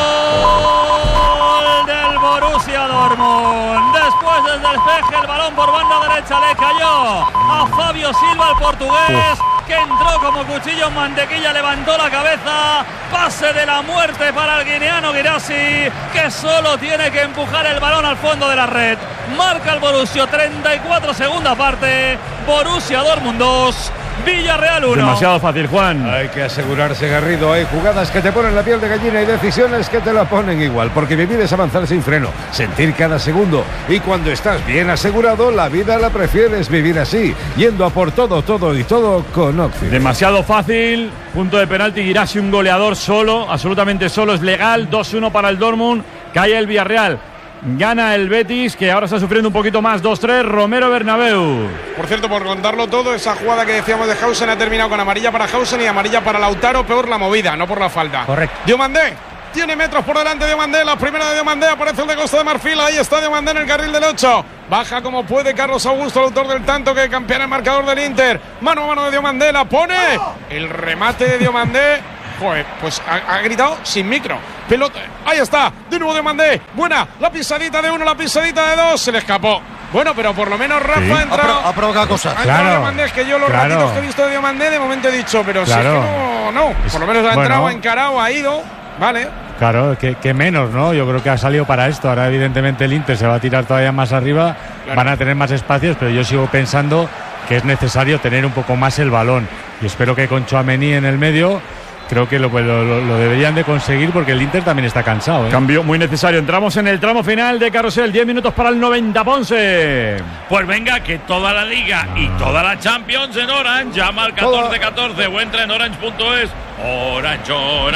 primero. Gol del Borussia Dortmund. Después del despeje, el balón por banda derecha le cayó a Fabio Silva, el portugués, que entró como cuchillo en mantequilla, levantó la cabeza. Pase de la muerte para el guineano Guirassy, que solo tiene que empujar el balón al fondo de la red. Marca el Borussia, 34 segunda parte. Borussia Dortmund 2, Villarreal 1. Demasiado fácil, Juan. Hay que asegurarse, Garrido. Hay jugadas que te ponen la piel de gallina y decisiones que te la ponen igual. Porque vivir es avanzar sin freno, sentir cada segundo. Y cuando estás bien asegurado, la vida la prefieres vivir así, yendo a por todo con Occidente. Demasiado fácil. Punto de penalti, Guirassy, un goleador solo, absolutamente solo, es legal. 2-1 para el Dortmund. Cae el Villarreal. Gana el Betis, que ahora está sufriendo un poquito más. 2-3, Romero Bernabéu. Por cierto, por contarlo todo, esa jugada que decíamos de Hausen ha terminado con amarilla para Hausen y amarilla para Lautaro. Peor la movida, no por la falta. Correcto. Diomande, Tiene metros por delante Diomandé. La primera de Diomandé. Aparece el de Costa de Marfil. Ahí está Diomandé en el carril del 8. Baja como puede Carlos Augusto, el autor del tanto que campea el marcador del Inter. Mano a mano de Diomandé. La pone. El remate de Diomandé. Joder, pues ha gritado sin micro. Pelota. Ahí está. De nuevo Diomandé. Buena. La pisadita de 1, la pisadita de 2. Se le escapó. Bueno, pero por lo menos Rafa ha entrado. Ha provocado cosas. Claro. Diomandé, es que yo los ratitos que he visto de Diomandé de momento he dicho, pero si es que no. Por lo menos ha entrado, ha encarado, ha ido. Vale. Claro, que menos, ¿no? Yo creo que ha salido para esto. Ahora, evidentemente, el Inter se va a tirar todavía más arriba. Claro. Van a tener más espacios, pero yo sigo pensando que es necesario tener un poco más el balón. Y espero que con Tchouaméni en el medio, creo que lo deberían de conseguir porque el Inter también está cansado, ¿eh? Cambio muy necesario. Entramos en el tramo final de Carrusel. 10 minutos para el 90, Ponce. Pues venga, que toda la Liga y toda la Champions en Orange. Llama al 1414 o entra en orange.es. Orange,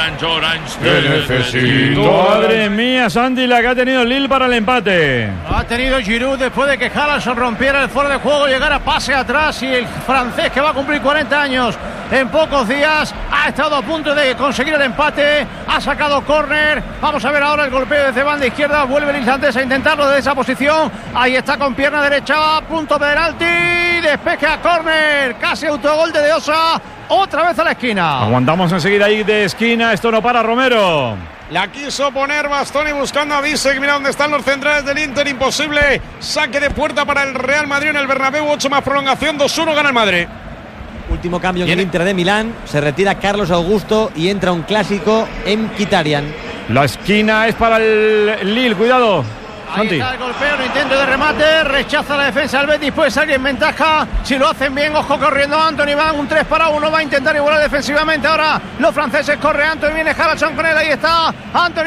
te necesito. Madre mía, Santi, la que ha tenido Lille para el empate. Ha tenido Giroud después de que Haaland rompiera el fuera de juego, llegara pase atrás y el francés que va a cumplir 40 años en pocos días ha estado a punto de conseguir el empate, ha sacado córner. Vamos a ver ahora el golpeo desde banda izquierda, vuelve el islandés a intentarlo desde esa posición. Ahí está con pierna derecha, punto penalti, despeje a córner, casi autogol de Osa. Otra vez a la esquina. Aguantamos enseguida ahí de esquina. Esto no para Romero. La quiso poner Bastoni buscando a Bisek. Mira dónde están los centrales del Inter. Imposible. Saque de puerta para el Real Madrid en el Bernabéu. 8 más prolongación. 2-1 gana el Madrid. Último cambio en el Inter de Milán. Se retira Carlos Augusto y entra un clásico en Mkhitaryan. La esquina es para el Lille. Cuidado. Ahí está el golpeo, el intento de remate, rechaza la defensa del Betis, puede salir en ventaja, si lo hacen bien, ojo corriendo Antony, van un 3-1, va a intentar igualar defensivamente, ahora los franceses, corre Antony, viene Haaland con él, ahí está, Antony,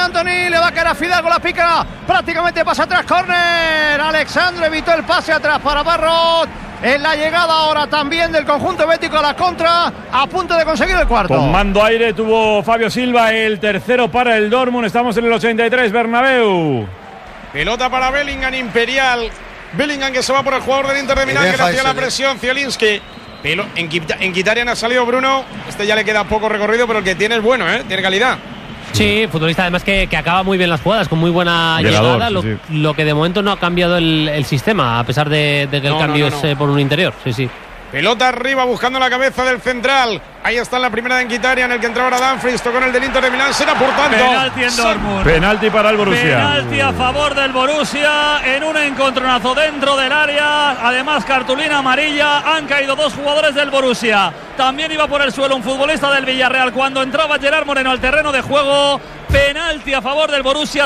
le va a caer a Fidalgo, la pica, prácticamente pasa atrás, córner, Alexandre evitó el pase atrás para Parrot. En la llegada ahora también del conjunto bético a la contra, a punto de conseguir el cuarto. Tomando aire tuvo Fabio Silva, el tercero para el Dortmund, estamos en el 83, Bernabéu. Pelota para Bellingham, Imperial. Bellingham que se va por el jugador del Inter de Milán, que le hacía la presión, Zielinski. En Mkhitaryan ha salido Bruno. Este ya le queda poco recorrido, pero el que tiene es bueno, ¿eh? Tiene calidad. Sí, futbolista además que acaba muy bien las jugadas, con muy buena llegada. Lo que de momento no ha cambiado el sistema, a pesar de que el cambio es por un interior. Sí. Pelota arriba buscando la cabeza del central. Ahí está en la primera de Mkhitaryan, en el que entraba ahora Dumfries, tocó en el del Inter de Milán, será por tanto. Penalti en Dortmund. Penalti para el Borussia. Penalti a favor del Borussia en un encontronazo dentro del área. Además, cartulina amarilla. Han caído 2 jugadores del Borussia. También iba por el suelo un futbolista del Villarreal cuando entraba Gerard Moreno al terreno de juego. Penalti a favor del Borussia,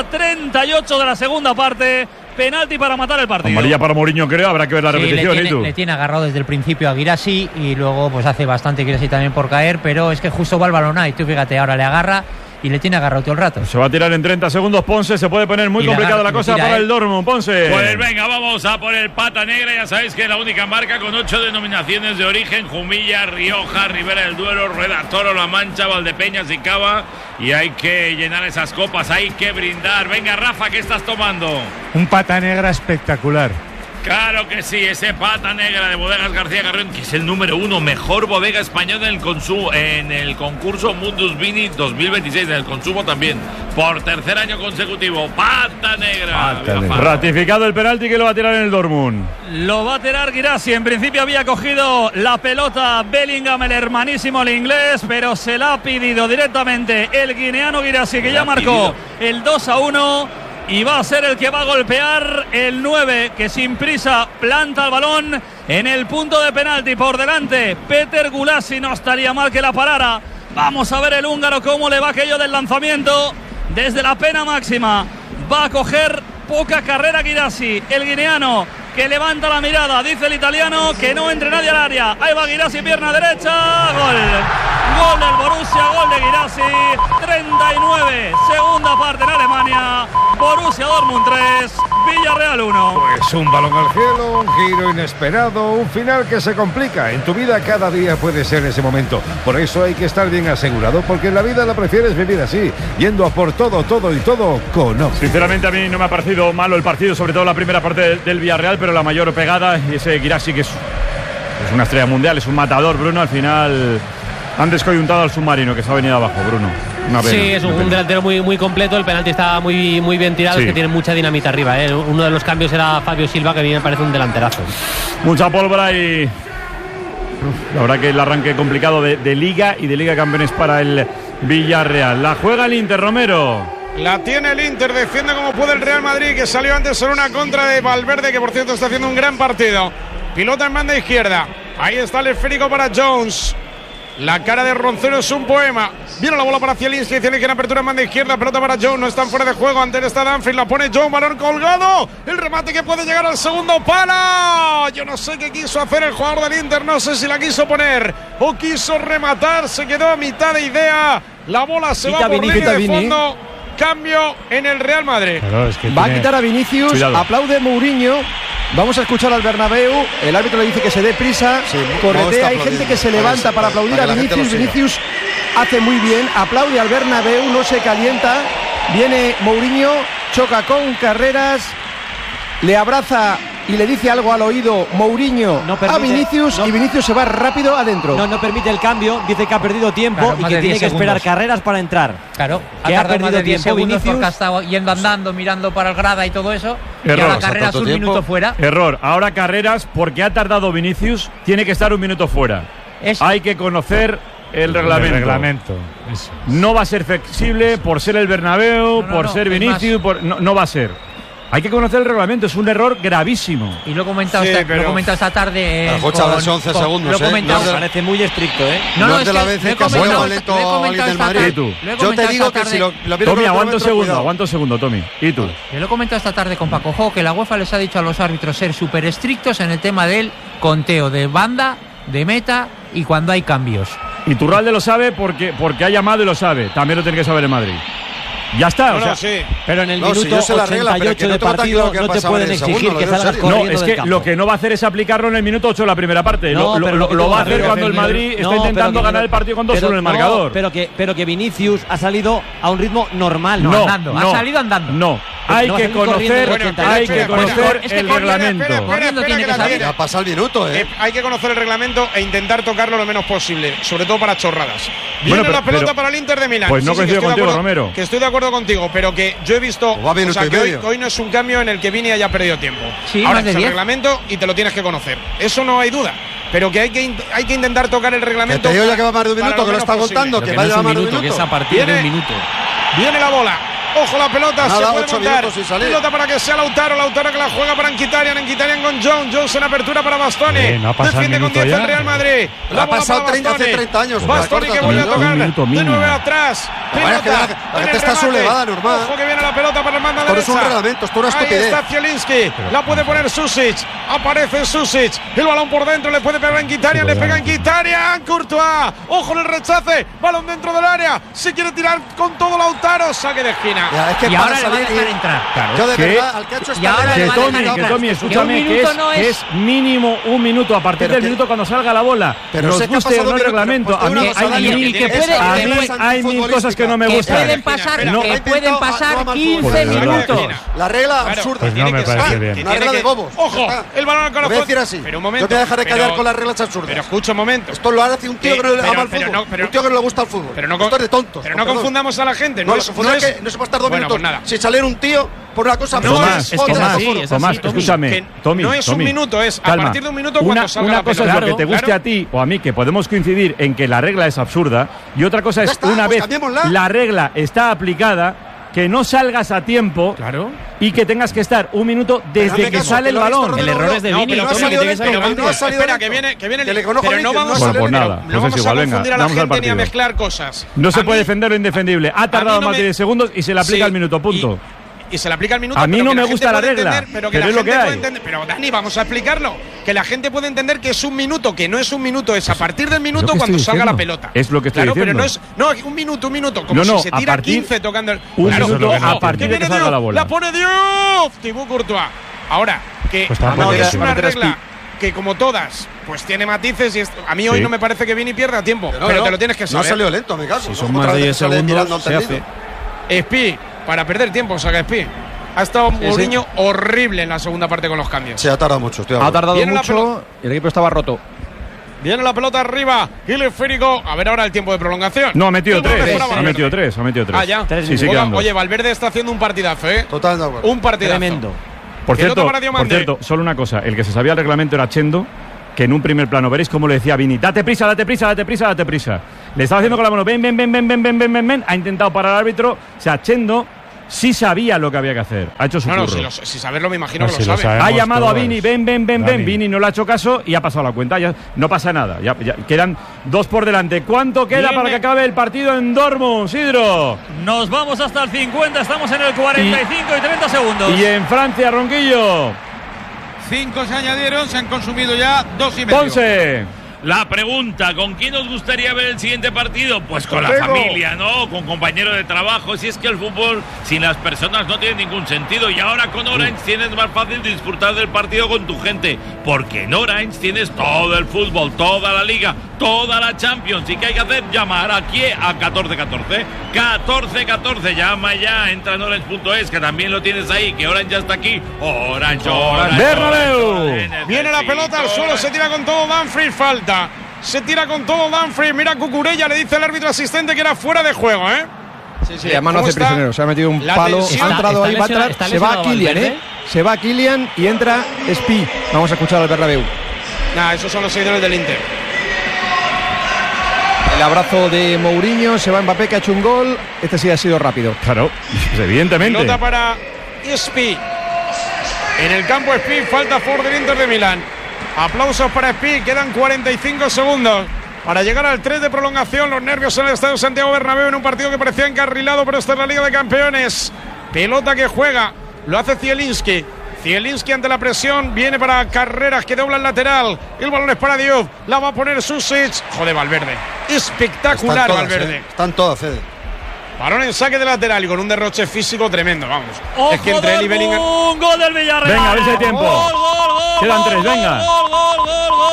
38 de la segunda parte. Penalti para matar el partido. Amarilla para Mourinho, creo. Habrá que ver la repetición. Le tiene agarrado desde el principio a Guirassy y luego pues hace bastante Guirassy también por caer, pero es que justo va el balón ahí. Tú fíjate, ahora le agarra y le tiene agarrado todo el rato. Se va a tirar en 30 segundos Ponce. Se puede poner muy complicada la cosa para el Dortmund. Ponce. Pues venga, vamos a por el Pata Negra. Ya sabéis que es la única marca con 8 denominaciones de origen: Jumilla, Rioja, Ribera del Duero, Rueda Toro, La Mancha, Valdepeñas y Cava. Y hay que llenar esas copas, hay que brindar. Venga, Rafa, ¿qué estás tomando? Un Pata Negra espectacular. Claro que sí, ese Pata Negra de Bodegas García Carrión, que es el número 1 mejor bodega española en el concurso Mundus Vini 2026, en el consumo también, por tercer año consecutivo. Pata Negra. Ratificado el penalti, que lo va a tirar en el Dortmund. Lo va a tirar Guirassy. En principio había cogido la pelota Bellingham, el hermanísimo el inglés, pero se la ha pedido directamente el guineano Guirassy, que ya marcó el 2-1. Y va a ser el que va a golpear el 9, que sin prisa planta el balón en el punto de penalti. Por delante Peter Gulácsi, no estaría mal que la parara. Vamos a ver el húngaro cómo le va aquello del lanzamiento desde la pena máxima. Va a coger poca carrera Guirassy, el guineano, que levanta la mirada, dice el italiano que no entre nadie al área. Ahí va Guirassy, pierna derecha, gol del Borussia, gol de Guirassy. 39, segunda parte en Alemania. Borussia Dortmund 3, Villarreal 1. Pues un balón al cielo, un giro inesperado, un final que se complica. En tu vida cada día puede ser ese momento. Por eso hay que estar bien asegurado, porque en la vida la prefieres vivir así, yendo a por todo con Oxy. Sinceramente a mí no me ha parecido malo el partido, sobre todo la primera parte del Villarreal, pero la mayor pegada, y ese Guirassy que es una estrella mundial, es un matador, Bruno, al final Han descoyuntado al submarino que se ha venido abajo, Bruno. Sí, es un delantero muy, muy completo. El penalti está muy, muy bien tirado. Sí. Es que tiene mucha dinamita arriba. Uno de los cambios era Fabio Silva, que a mí me parece un delanterazo. Mucha pólvora y la verdad que el arranque complicado de Liga y de Liga de Campeones para el Villarreal. La juega el Inter, Romero. La tiene el Inter, defiende como puede el Real Madrid, que salió antes en una contra de Valverde, que por cierto está haciendo un gran partido. Pilota en banda izquierda. Ahí está el esférico para Jones. La cara de Roncero es un poema. Viene la bola para Zielinski. Zielinski en apertura en banda izquierda. Pelota para Jones. No están fuera de juego. Antes está Danfield. La pone Jones. Balón colgado. El remate que puede llegar al segundo palo. Yo no sé qué quiso hacer el jugador del Inter. No sé si la quiso poner o quiso rematar. Se quedó a mitad de idea. La bola se va por línea de fondo. Cambio en el Real Madrid. Claro, es que va a quitar a Vinicius. Cuidado. Aplaude Mourinho. Vamos a escuchar al Bernabéu. El árbitro le dice que se dé prisa. Sí, corretea. Hay gente que se levanta para aplaudir a Vinicius. Vinicius hace muy bien. Aplaude al Bernabéu. No se calienta. Viene Mourinho. Choca con Carreras. Le abraza y le dice algo al oído Mourinho a Vinicius. Y Vinicius se va rápido adentro. No permite el cambio. Dice que ha perdido tiempo, claro, y que tiene que esperar Carreras para entrar. Claro, que ha perdido 10 segundos porque ha estado yendo andando, mirando para el grada y todo eso. Error. Y ahora Carreras un minuto fuera. Error. Ahora Carreras, porque ha tardado Vinicius, tiene que estar un minuto fuera. Hay que conocer el reglamento. Eso. No va a ser flexible por ser el Bernabéu, por ser Vinicius, no va a ser. Hay que conocer el reglamento, es un error gravísimo. Y lo he comentado, esta tarde. Con 11 segundos, parece muy estricto, No es de la vez que ha sido lento alguien del Madrid. Yo te digo que si lo Tommy, aguanta un segundo, Tommy. ¿Y tú? Yo lo he comentado esta tarde con Paco Jo, que la UEFA les ha dicho a los árbitros ser súper estrictos en el tema del conteo de banda, de meta y cuando hay cambios. Y Turralde lo sabe porque ha llamado y lo sabe. También lo tiene que saber el Madrid. Ya está, sí. Pero en el minuto 88 de partido no te pueden exigir que salgas corriendo. No, es que lo que no va a hacer es aplicarlo en el minuto 8 de la primera parte. Lo va a hacer cuando el Madrid está intentando ganar el partido con 2-1 en el marcador. Pero que Vinicius ha salido a un ritmo normal. Ha salido andando. No. Hay que conocer el reglamento. Ya pasa el minuto, Hay que conocer el reglamento e intentar tocarlo lo menos posible, sobre todo para chorradas. Viene la pelota para el Inter de Milán. Pues no coincido contigo, Romero. Que estoy de acuerdo contigo, pero que yo he visto que hoy no es un cambio en el que Vini haya perdido tiempo. Ahora es el reglamento y te lo tienes que conocer. Eso no hay duda. Pero que hay que intentar tocar el reglamento. Que te digo ya que va más de un minuto, que lo está contando, que vaya más de un minuto. Que es a partir de un minuto. Viene la bola. Ojo la pelota, se puede montar. Pelota para que sea Lautaro que la juega para Mkhitaryan con Jones en apertura para Bastoni. Defiende con 10 el Real Madrid. La ha pasado 30 hace 30 años. Bastoni que vuelve a tocar de nuevo atrás. La gente está sublevada, normal. Ojo que viene la pelota para la banda derecha. Esto es un reglamento, esto es una estupidez. Ahí está Zielinski, la puede poner Susic. Aparece Susic, el balón por dentro, le puede pegar Mkhitaryan, le pega Mkhitaryan. Courtois, ojo en el rechace, balón dentro del área. Se quiere tirar con todo Lautaro, saque de esquina. Es que y ahora le va a dejar entrar. Claro. Yo de verdad, al que ha hecho que Tommy, escúchame, que es mínimo un minuto a partir del minuto cuando salga la bola. Pero nos guste o no el reglamento. A mí hay mil cosas que no me gustan. Que pueden pasar 15 minutos. La regla absurda. Pues no me parece bien. Una regla de bobos. Ojo, el balón al corazón. Voy a decir así. Pero un momento. Yo te voy a dejar de callar con las reglas absurdas. Pero escucha un momento. Esto lo hace un tío que no le ama el fútbol. Un tío que no le gusta el fútbol. Esto es de tontos. Pero no confundamos a la gente. No se puede estar 2 minutos sin salir un tío por una cosa. Tomás, escúchame, Tommy. No es un minuto, es a partir de un minuto cuando salga la pelota. Una cosa es lo que te guste a ti o a mí, que podemos coincidir en que la regla es absurda, y otra cosa es una vez la regla está aplicada, que no salgas a tiempo y que tengas que estar un minuto desde que sale el balón. El error es de Vini. Espera, que viene pero no vamos a confundir a la gente ni a mezclar cosas. No se puede defender lo indefendible. Ha tardado más de 10 segundos y se le aplica el minuto, punto. Y se le aplica el minuto. A mí no me gusta la regla, pero es lo que hay. Pero Dani, vamos a explicarlo. Que la gente puede entender que es un minuto, que no es un minuto, es a partir del minuto cuando salga la pelota. Es lo que estoy diciendo. Pero no es un minuto, como si se tira 15 tocando el. Un minuto a partir de que salga la bola. La pone Diouf, Thibaut Courtois. Ahora, que es una regla que como todas, pues tiene matices y a mí hoy no me parece que Vini pierda tiempo, pero te lo tienes que saber. No salió lento, me caso. Si son más de 10 segundos, se hace. Espi, para perder tiempo, saca Espi. Ha estado Mourinho horrible en la segunda parte con los cambios. Se ha tardado mucho. Ha tardado mucho y el equipo estaba roto. Viene la pelota arriba. Gil esférico. A ver ahora el tiempo de prolongación. No, ha metido 3. Ha metido 3. Ah, ya. Sí, oye, Valverde está haciendo un partidazo, ¿eh? Total, de acuerdo. Un partidazo. Tremendo. Por cierto, solo una cosa. El que se sabía el reglamento era Chendo, que en un primer plano veréis cómo le decía a Vini, date prisa. Le estaba haciendo con la mano, ven. Ha intentado parar al árbitro. O sea, Chendo sí sabía lo que había que saber. Ha hecho su curro. Si saberlo me imagino que lo sabe. Ha llamado a Vini, ven. Vini no le ha hecho caso y ha pasado la cuenta. Ya no pasa nada. Ya quedan 2 por delante. ¿Cuánto queda para que acabe el partido en Dortmund, Sidro? Nos vamos hasta el 50. Estamos en el 45 y 30 segundos. Y en Francia, Ronquillo. 5 se añadieron, se han consumido ya 2,5. Ponce. La pregunta, ¿con quién os gustaría ver el siguiente partido? Pues con la familia, ¿no? Con compañeros de trabajo. Si es que el fútbol sin las personas no tiene ningún sentido. Y ahora con Orange tienes más fácil disfrutar del partido con tu gente. Porque en Orange tienes todo el fútbol, toda la liga, toda la Champions. ¿Y qué hay que hacer? Llamar aquí a 1414. 1414, llama ya. Entra en orange.es, que también lo tienes ahí. Que Orange ya está aquí. Orange. Bernabéu. Viene la pelota al suelo, se tira con todo Dumfries, falta. Se tira con todo Dumfries. Mira Cucurella, le dice el árbitro asistente que era fuera de juego, ¿eh? Sí, además no hace prisionero. Se ha metido un palo. Ha entrado ahí, va a entrar. Se va a Kylian, ¿eh? Se va a Kylian y entra Spi. Vamos a escuchar al Bernabéu. Esos son los seguidores del Inter. El abrazo de Mourinho. Se va Mbappé, que ha hecho un gol. Este sí ha sido rápido. Claro, evidentemente. Pelota para Spi. En el campo Spi, falta a favor del Inter de Milán. Aplausos para Spi, quedan 45 segundos para llegar al 3 de prolongación. Los nervios en el estadio Santiago Bernabéu en un partido que parecía encarrilado, pero esta es la Liga de Campeones. Pelota que juega, lo hace Zielinski. Zielinski ante la presión, viene para Carreras, que dobla el lateral. El balón es para Diop, la va a poner Susic. Joder, Valverde, espectacular Valverde. Están todas, Fede. Balón en saque de lateral y con un derroche físico tremendo, vamos. ¡Ojo! Es que entre él y Bellingham. Un gol del Villarreal. Venga, a ver si hay tiempo. Gol. Quedan 3, venga. Gol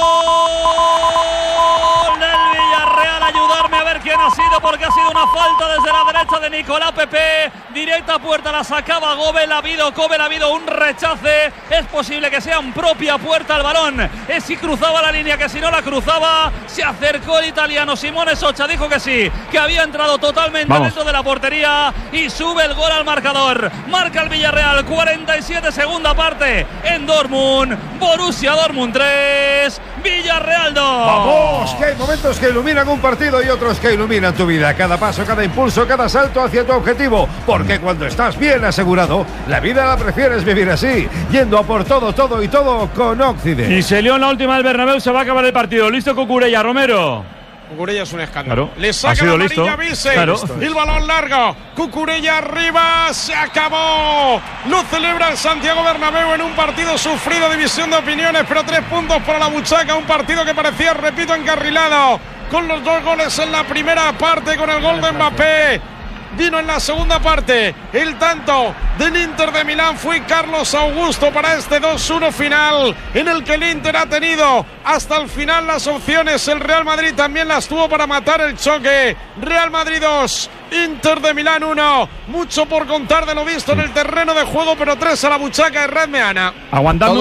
del Villarreal. Ayudarme a ver quién ha sido, porque ha sido una falta desde la derecha de Nicolás Pepe. Directa puerta, la sacaba Gobel. Ha habido un rechace. Es posible que sea en propia puerta el balón. Es si cruzaba la línea, que si no la cruzaba. Se acercó el italiano Simone Socha, dijo que sí, que había entrado totalmente dentro de la portería y sube el gol al marcador. Marca el Villarreal, 47, segunda parte en Dortmund. Borussia Dortmund 3, Villarreal 2. Vamos, que hay momentos que iluminan un partido y otros que iluminan tu vida. Cada paso, cada impulso, cada salto hacia tu objetivo. Porque cuando estás bien asegurado, la vida la prefieres vivir así, yendo a por todo con Occident. Y se lió en la última del Bernabéu, se va a acabar el partido. Listo Cucurella, Romero. Cucurella es un escándalo. Claro, le saca la amarilla Vise. Claro. El balón largo. Cucurella arriba. Se acabó. Lo celebra el Santiago Bernabéu en un partido sufrido, división de opiniones, pero 3 puntos para la buchaca. Un partido que parecía, repito, encarrilado. Con los 2 goles en la primera parte, con el gol de Mbappé. Vino en la segunda parte el tanto del Inter de Milán. Fue Carlos Augusto para este 2-1 final, en el que el Inter ha tenido hasta el final las opciones. El Real Madrid también las tuvo para matar el choque. Real Madrid 2, Inter de Milán 1. Mucho por contar de lo visto en el terreno de juego, pero 3 a la buchaca de Red Meana. Aguantame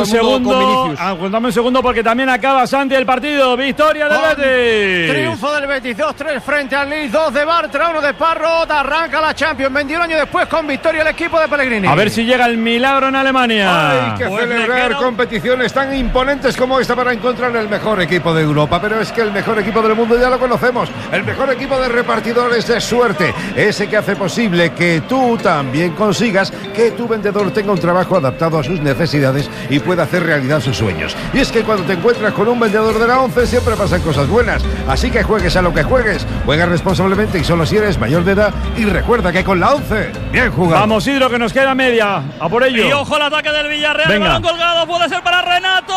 un segundo porque también acaba, Santi, el partido. Victoria del Betis. Triunfo del Betis, 2-3 frente al Leeds, 2 de Bartra, 1 de Parrot. Arranca la Champions 21 años después con victoria el equipo de Pellegrini. A ver si llega el milagro en Alemania. Hay que celebrar competiciones tan imponentes como esta para encontrar el mejor equipo de Europa. Pero es que el mejor equipo del mundo ya lo conocemos. El mejor equipo de repartidores de suerte. Ese que hace posible que tú también consigas que tu vendedor tenga un trabajo adaptado a sus necesidades y pueda hacer realidad sus sueños. Y es que cuando te encuentras con un vendedor de la ONCE siempre pasan cosas buenas. Así que juegues a lo que juegues, juega responsablemente y solo si eres mayor de edad. Y recuerda que con la ONCE, bien jugado. Vamos, Sidro, que nos queda media. A por ello. Y ojo al ataque del Villarreal. Venga. El balón colgado puede ser para Renato.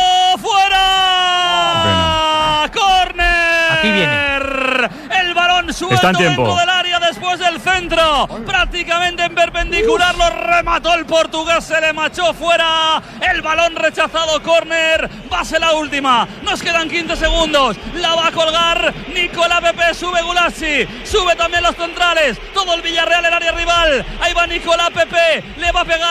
¡Fuera! ¡Córner! Aquí viene. El balón suelto dentro del área después del centro. Prácticamente en perpendicular lo remató el portugués. Se le machó fuera. El balón rechazado. Córner. Va a ser la última. Nos quedan 15 segundos. La va a colgar Nicolás Pepe. Sube Gulassi. Sube también los centrales. Todo el Villarreal, el área rival. Ahí va Nicolás Pepe. Le va a pegar con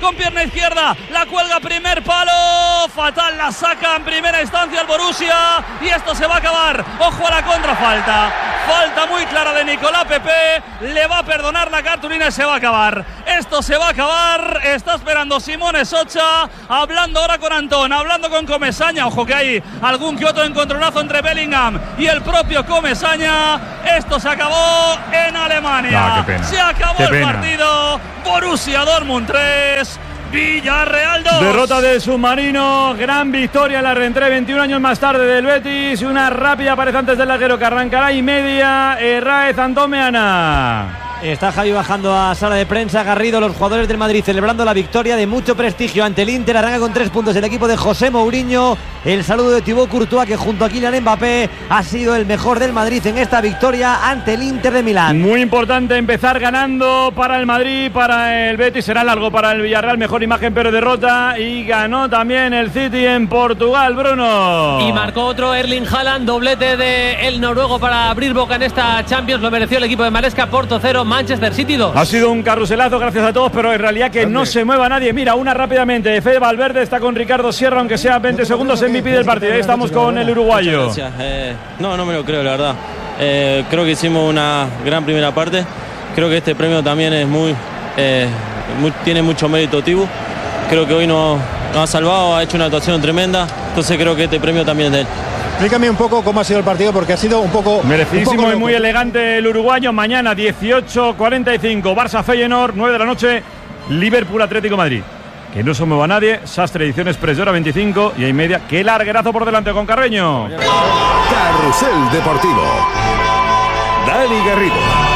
con pierna izquierda, la cuelga primer palo, fatal, la saca en primera instancia el Borussia y esto se va a acabar. Ojo a la contrafalta, falta muy clara de Nicolás Pepe, le va a perdonar la cartulina y se va a acabar. Esto se va a acabar, está esperando Simone Socha, hablando ahora con Antón, hablando con Comesaña, ojo que hay algún que otro encontronazo entre Bellingham y el propio Comesaña. Esto se acabó en Alemania, se acabó el partido, Borussia Dortmund 3, Villarreal 2. Derrota del submarino, gran victoria en la reentré 21 años más tarde del Betis, una rápida pared antes del larguero que arrancará y media. Raez Andomeana. Está Javi bajando a sala de prensa. Garrido, los jugadores del Madrid celebrando la victoria de mucho prestigio ante el Inter. Arranca con 3 puntos el equipo de José Mourinho. El saludo de Thibaut Courtois, que junto a Kylian Mbappé ha sido el mejor del Madrid en esta victoria ante el Inter de Milán. Muy importante empezar ganando para el Madrid, para el Betis. Será largo para el Villarreal, mejor imagen pero derrota. Y ganó también el City en Portugal, Bruno. Y marcó otro Erling Haaland, doblete de el noruego para abrir boca en esta Champions. Lo mereció el equipo de Maresca. Porto 0, Manchester City 2. Ha sido un carruselazo, gracias a todos, pero en realidad que no se mueva nadie. Mira, una rápidamente. Fede Valverde está con Ricardo Sierra, aunque sea 20 segundos MVP del partido. Ahí estamos con el uruguayo. No me lo creo, la verdad. Creo que hicimos una gran primera parte. Creo que este premio también es tiene mucho mérito Tibu. Creo que hoy nos ha salvado, ha hecho una actuación tremenda. Entonces creo que este premio también es de él. Explícame un poco cómo ha sido el partido, porque ha sido un poco merecidísimo y muy elegante el uruguayo. Mañana 18:45 Barça Feyenoord, 9 de la noche Liverpool Atlético Madrid. Que no se mueva nadie. Sastre Ediciones Express, hora 25 y hay media. ¡Qué larguerazo por delante con Carreño! Carrusel Deportivo. Dani Garrido.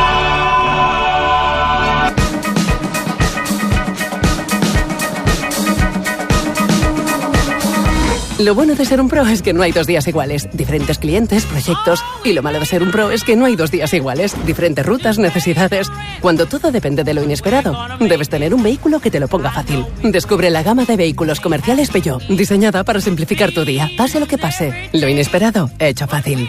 Lo bueno de ser un pro es que no hay 2 días iguales. Diferentes clientes, proyectos. Y lo malo de ser un pro es que no hay 2 días iguales. Diferentes rutas, necesidades. Cuando todo depende de lo inesperado, debes tener un vehículo que te lo ponga fácil. Descubre la gama de vehículos comerciales Peugeot, diseñada para simplificar tu día. Pase lo que pase, lo inesperado, hecho fácil.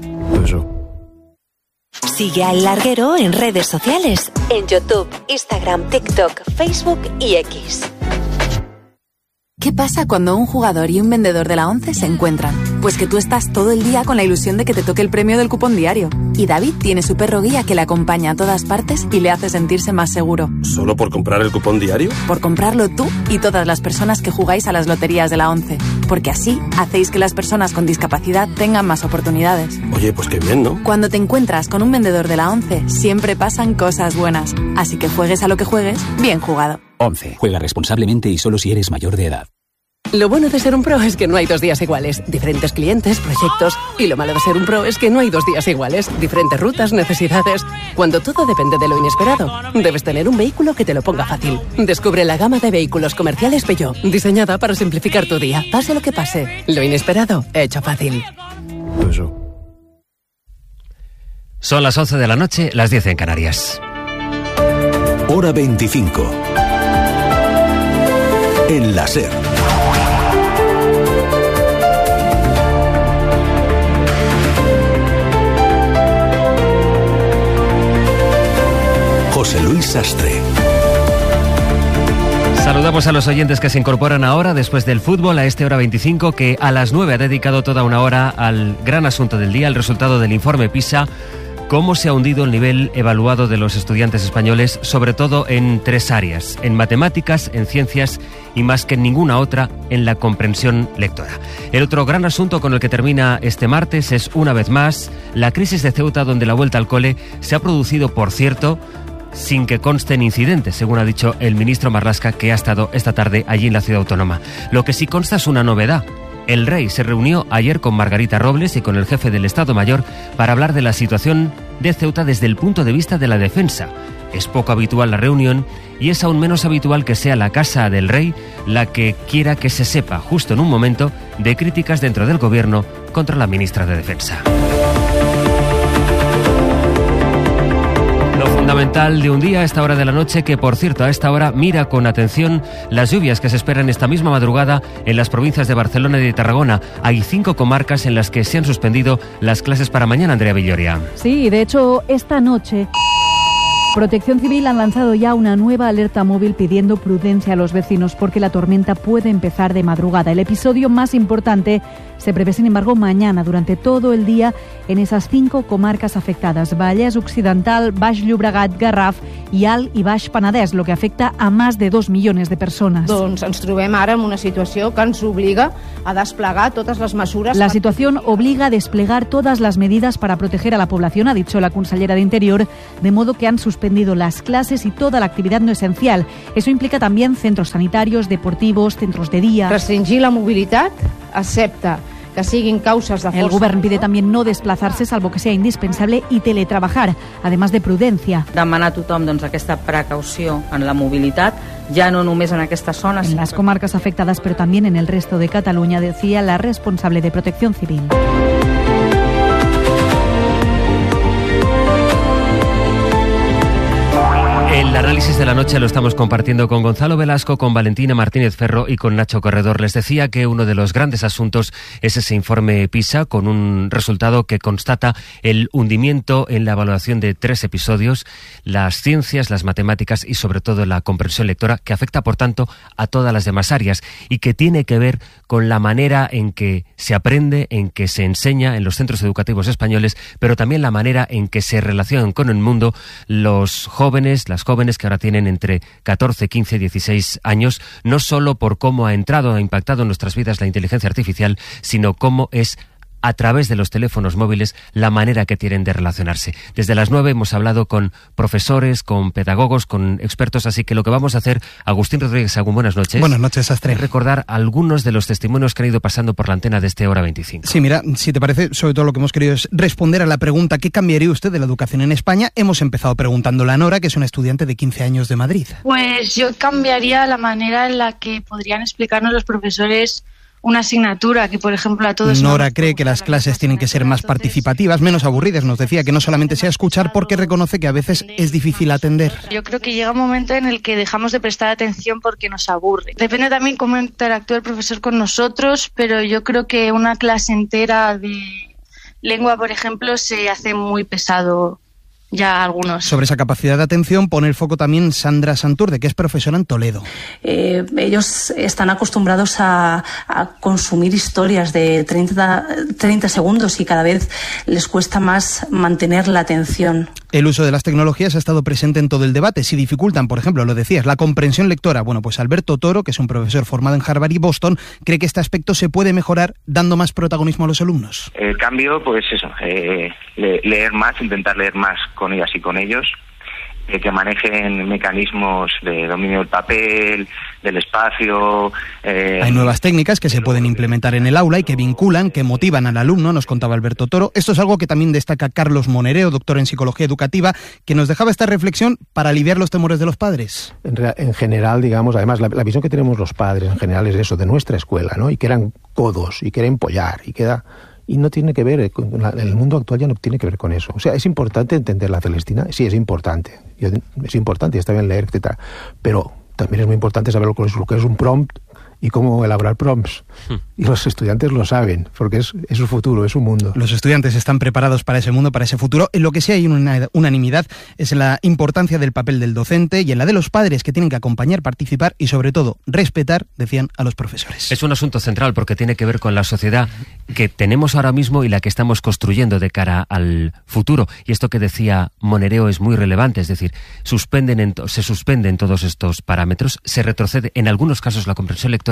Sigue al Larguero en redes sociales. En YouTube, Instagram, TikTok, Facebook y X. ¿Qué pasa cuando un jugador y un vendedor de la ONCE se encuentran? Pues que tú estás todo el día con la ilusión de que te toque el premio del cupón diario. Y David tiene su perro guía que le acompaña a todas partes y le hace sentirse más seguro. ¿Solo por comprar el cupón diario? Por comprarlo tú y todas las personas que jugáis a las loterías de la ONCE. Porque así hacéis que las personas con discapacidad tengan más oportunidades. Oye, pues qué bien, ¿no? Cuando te encuentras con un vendedor de la ONCE, siempre pasan cosas buenas. Así que juegues a lo que juegues, bien jugado. ONCE. Juega responsablemente y solo si eres mayor de edad. Lo bueno de ser un pro es que no hay 2 días iguales. Diferentes clientes, proyectos. Y lo malo de ser un pro es que no hay 2 días iguales. Diferentes rutas, necesidades. Cuando todo depende de lo inesperado, debes tener un vehículo que te lo ponga fácil. Descubre la gama de vehículos comerciales Peugeot, diseñada para simplificar tu día. Pase lo que pase, lo inesperado, hecho fácil. Son las 11 de la noche, las 10 en Canarias. Hora 25. En la SER. José Luis Sastre. Saludamos a los oyentes que se incorporan ahora después del fútbol a este hora 25, que a las 9 ha dedicado toda una hora al gran asunto del día, el resultado del informe PISA, cómo se ha hundido el nivel evaluado de los estudiantes españoles, sobre todo en 3 áreas, en matemáticas, en ciencias y más que en ninguna otra, en la comprensión lectora. El otro gran asunto con el que termina este martes es, una vez más, la crisis de Ceuta, donde la vuelta al cole se ha producido, por cierto, sin que consten incidentes, según ha dicho el ministro Marlaska, que ha estado esta tarde allí en la ciudad autónoma. Lo que sí consta es una novedad. El rey se reunió ayer con Margarita Robles y con el jefe del Estado Mayor para hablar de la situación de Ceuta desde el punto de vista de la defensa. Es poco habitual la reunión y es aún menos habitual que sea la Casa del Rey la que quiera que se sepa, justo en un momento de críticas dentro del gobierno contra la ministra de Defensa. Lo fundamental de un día a esta hora de la noche, que por cierto a esta hora mira con atención las lluvias que se esperan esta misma madrugada en las provincias de Barcelona y de Tarragona. Hay 5 comarcas en las que se han suspendido las clases para mañana, Andrea Villoria. Sí, de hecho esta noche Protección Civil han lanzado ya una nueva alerta móvil pidiendo prudencia a los vecinos porque la tormenta puede empezar de madrugada. El episodio más importante se prevé, sin embargo, mañana durante todo el día en esas 5 comarcas afectadas: Vallès Occidental, Baix Llobregat, Garraf i Alt i Baix Penedès, lo que afecta a más de 2 millones de personas. Doncs ens trobem ara en una situació que ens obliga a desplegar totes les mesures. La situación obliga a desplegar todas las medidas para proteger a la población, ha dicho la consellera de Interior, de modo que han suspendido las clases y toda la actividad no esencial. Eso implica también centros sanitarios, deportivos, centros de día. Restringir la mobilitat, excepte que siguin causes de força. El govern pide también no desplazarse salvo que sea indispensable y teletrabajar, además de prudencia. Demanar a tothom aquesta precaució en la mobilitat, ya no només en aquestes zonas. En las comarcas afectadas, pero también en el resto de Cataluña, decía la responsable de Protección Civil. El análisis de la noche lo estamos compartiendo con Gonzalo Velasco, con Valentina Martínez Ferro y con Nacho Corredor. Les decía que uno de los grandes asuntos es ese informe PISA, con un resultado que constata el hundimiento en la evaluación de 3 episodios: las ciencias, las matemáticas y sobre todo la comprensión lectora, que afecta por tanto a todas las demás áreas y que tiene que ver con la manera en que se aprende, en que se enseña en los centros educativos españoles, pero también la manera en que se relacionan con el mundo los jóvenes, las jóvenes que ahora tienen entre 14, 15 y 16 años, no solo por cómo ha entrado, ha impactado en nuestras vidas la inteligencia artificial, sino cómo es a través de los teléfonos móviles la manera que tienen de relacionarse. Desde las 9 hemos hablado con profesores, con pedagogos, con expertos, así que lo que vamos a hacer, Agustín Rodríguez Sagún, buenas noches. Buenas noches, Sastre. Es recordar algunos de los testimonios que han ido pasando por la antena de este Hora 25. Sí, mira, si te parece, sobre todo lo que hemos querido es responder a la pregunta ¿qué cambiaría usted de la educación en España? Hemos empezado preguntándole a Nora, que es una estudiante de 15 años de Madrid. Pues yo cambiaría la manera en la que podrían explicarnos los profesores una asignatura que, por ejemplo, a todos... Nora cree que las clases tienen que ser más participativas, menos aburridas. Nos decía que no solamente sea escuchar, porque reconoce que a veces es difícil atender. Yo creo que llega un momento en el que dejamos de prestar atención porque nos aburre. Depende también cómo interactúa el profesor con nosotros, pero yo creo que una clase entera de lengua, por ejemplo, se hace muy pesado ya algunos. Sobre esa capacidad de atención pone el foco también Sandra Santurde, que es profesora en Toledo. Ellos están acostumbrados a consumir historias de 30 segundos y cada vez les cuesta más mantener la atención. El uso de las tecnologías ha estado presente en todo el debate. Si dificultan, por ejemplo, lo decías, la comprensión lectora. Bueno, pues Alberto Toro, que es un profesor formado en Harvard y Boston, cree que este aspecto se puede mejorar dando más protagonismo a los alumnos. El cambio, pues eso, leer más, intentar leer más con ellas y con ellos, que manejen mecanismos de dominio del papel, del espacio. Hay nuevas técnicas que se pueden implementar en el aula y que vinculan, que motivan al alumno, nos contaba Alberto Toro. Esto es algo que también destaca Carlos Monereo, doctor en psicología educativa, que nos dejaba esta reflexión para aliviar los temores de los padres. En general, digamos, además, la visión que tenemos los padres en general es eso, de nuestra escuela, ¿no? Y que eran codos, y que era empollar, y no tiene que ver, el mundo actual ya no tiene que ver con eso. O sea, ¿es importante entender la Celestina? Sí, es importante. Es importante y está bien leer, etcétera. Pero también es muy importante saber lo que es un prompt y cómo elaborar prompts. Y los estudiantes lo saben, porque es su futuro, es su mundo. Los estudiantes están preparados para ese mundo, para ese futuro. En lo que sí hay una unanimidad es en la importancia del papel del docente y en la de los padres, que tienen que acompañar, participar y, sobre todo, respetar, decían, a los profesores. Es un asunto central porque tiene que ver con la sociedad que tenemos ahora mismo y la que estamos construyendo de cara al futuro. Y esto que decía Monereo es muy relevante, es decir, se suspenden todos estos parámetros, se retrocede en algunos casos la comprensión lectora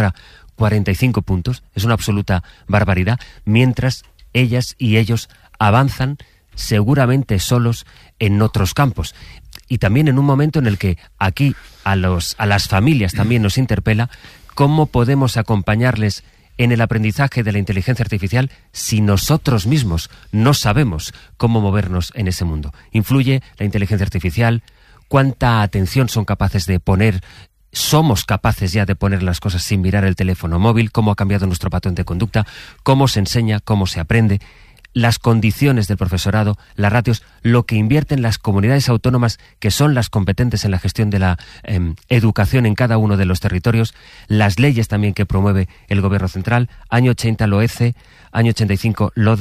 45 puntos, es una absoluta barbaridad, mientras ellas y ellos avanzan seguramente solos en otros campos. Y también en un momento en el que aquí a las familias también nos interpela cómo podemos acompañarles en el aprendizaje de la inteligencia artificial si nosotros mismos no sabemos cómo movernos en ese mundo. ¿Influye la inteligencia artificial? ¿Cuánta atención son capaces de poner? ¿Somos capaces ya de poner las cosas sin mirar el teléfono móvil? ¿Cómo ha cambiado nuestro patrón de conducta? ¿Cómo se enseña? ¿Cómo se aprende? Las condiciones del profesorado, las ratios, lo que invierten las comunidades autónomas, que son las competentes en la gestión de la educación en cada uno de los territorios, las leyes también que promueve el gobierno central, año 80 LOECE, año 85 LODE,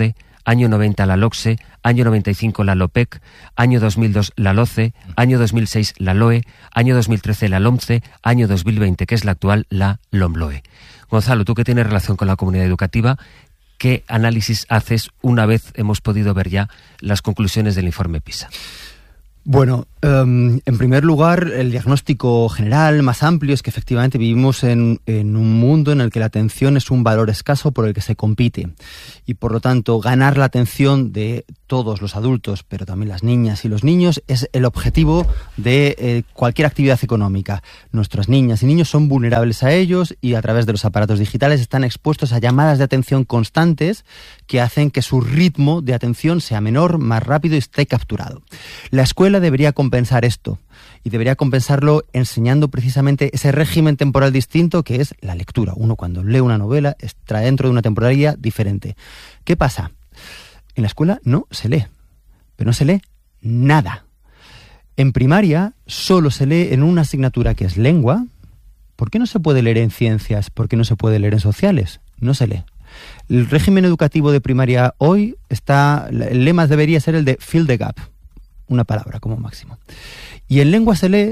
año 90 la LOCSE, año 95 la LOPEC, año 2002 la LOCE, año 2006 la LOE, año 2013 la LOMCE, año 2020, que es la actual, la LOMLOE. Gonzalo, tú que tienes relación con la comunidad educativa, ¿qué análisis haces una vez hemos podido ver ya las conclusiones del informe PISA? Bueno, en primer lugar, el diagnóstico general más amplio es que efectivamente vivimos en un mundo en el que la atención es un valor escaso por el que se compite y por lo tanto ganar la atención de todos los adultos, pero también las niñas y los niños, es el objetivo de cualquier actividad económica. Nuestras niñas y niños son vulnerables a ellos y a través de los aparatos digitales están expuestos a llamadas de atención constantes que hacen que su ritmo de atención sea menor, más rápido y esté capturado. La escuela debería compensar esto y debería compensarlo enseñando precisamente ese régimen temporal distinto que es la lectura. Uno cuando lee una novela está dentro de una temporalidad diferente. ¿Qué pasa? En la escuela no se lee, pero no se lee nada. En primaria solo se lee en una asignatura que es lengua. ¿Por qué no se puede leer en ciencias? ¿Por qué no se puede leer en sociales? No se lee. El régimen educativo de primaria hoy el lema debería ser el de fill the gap, una palabra como máximo. Y en lengua se lee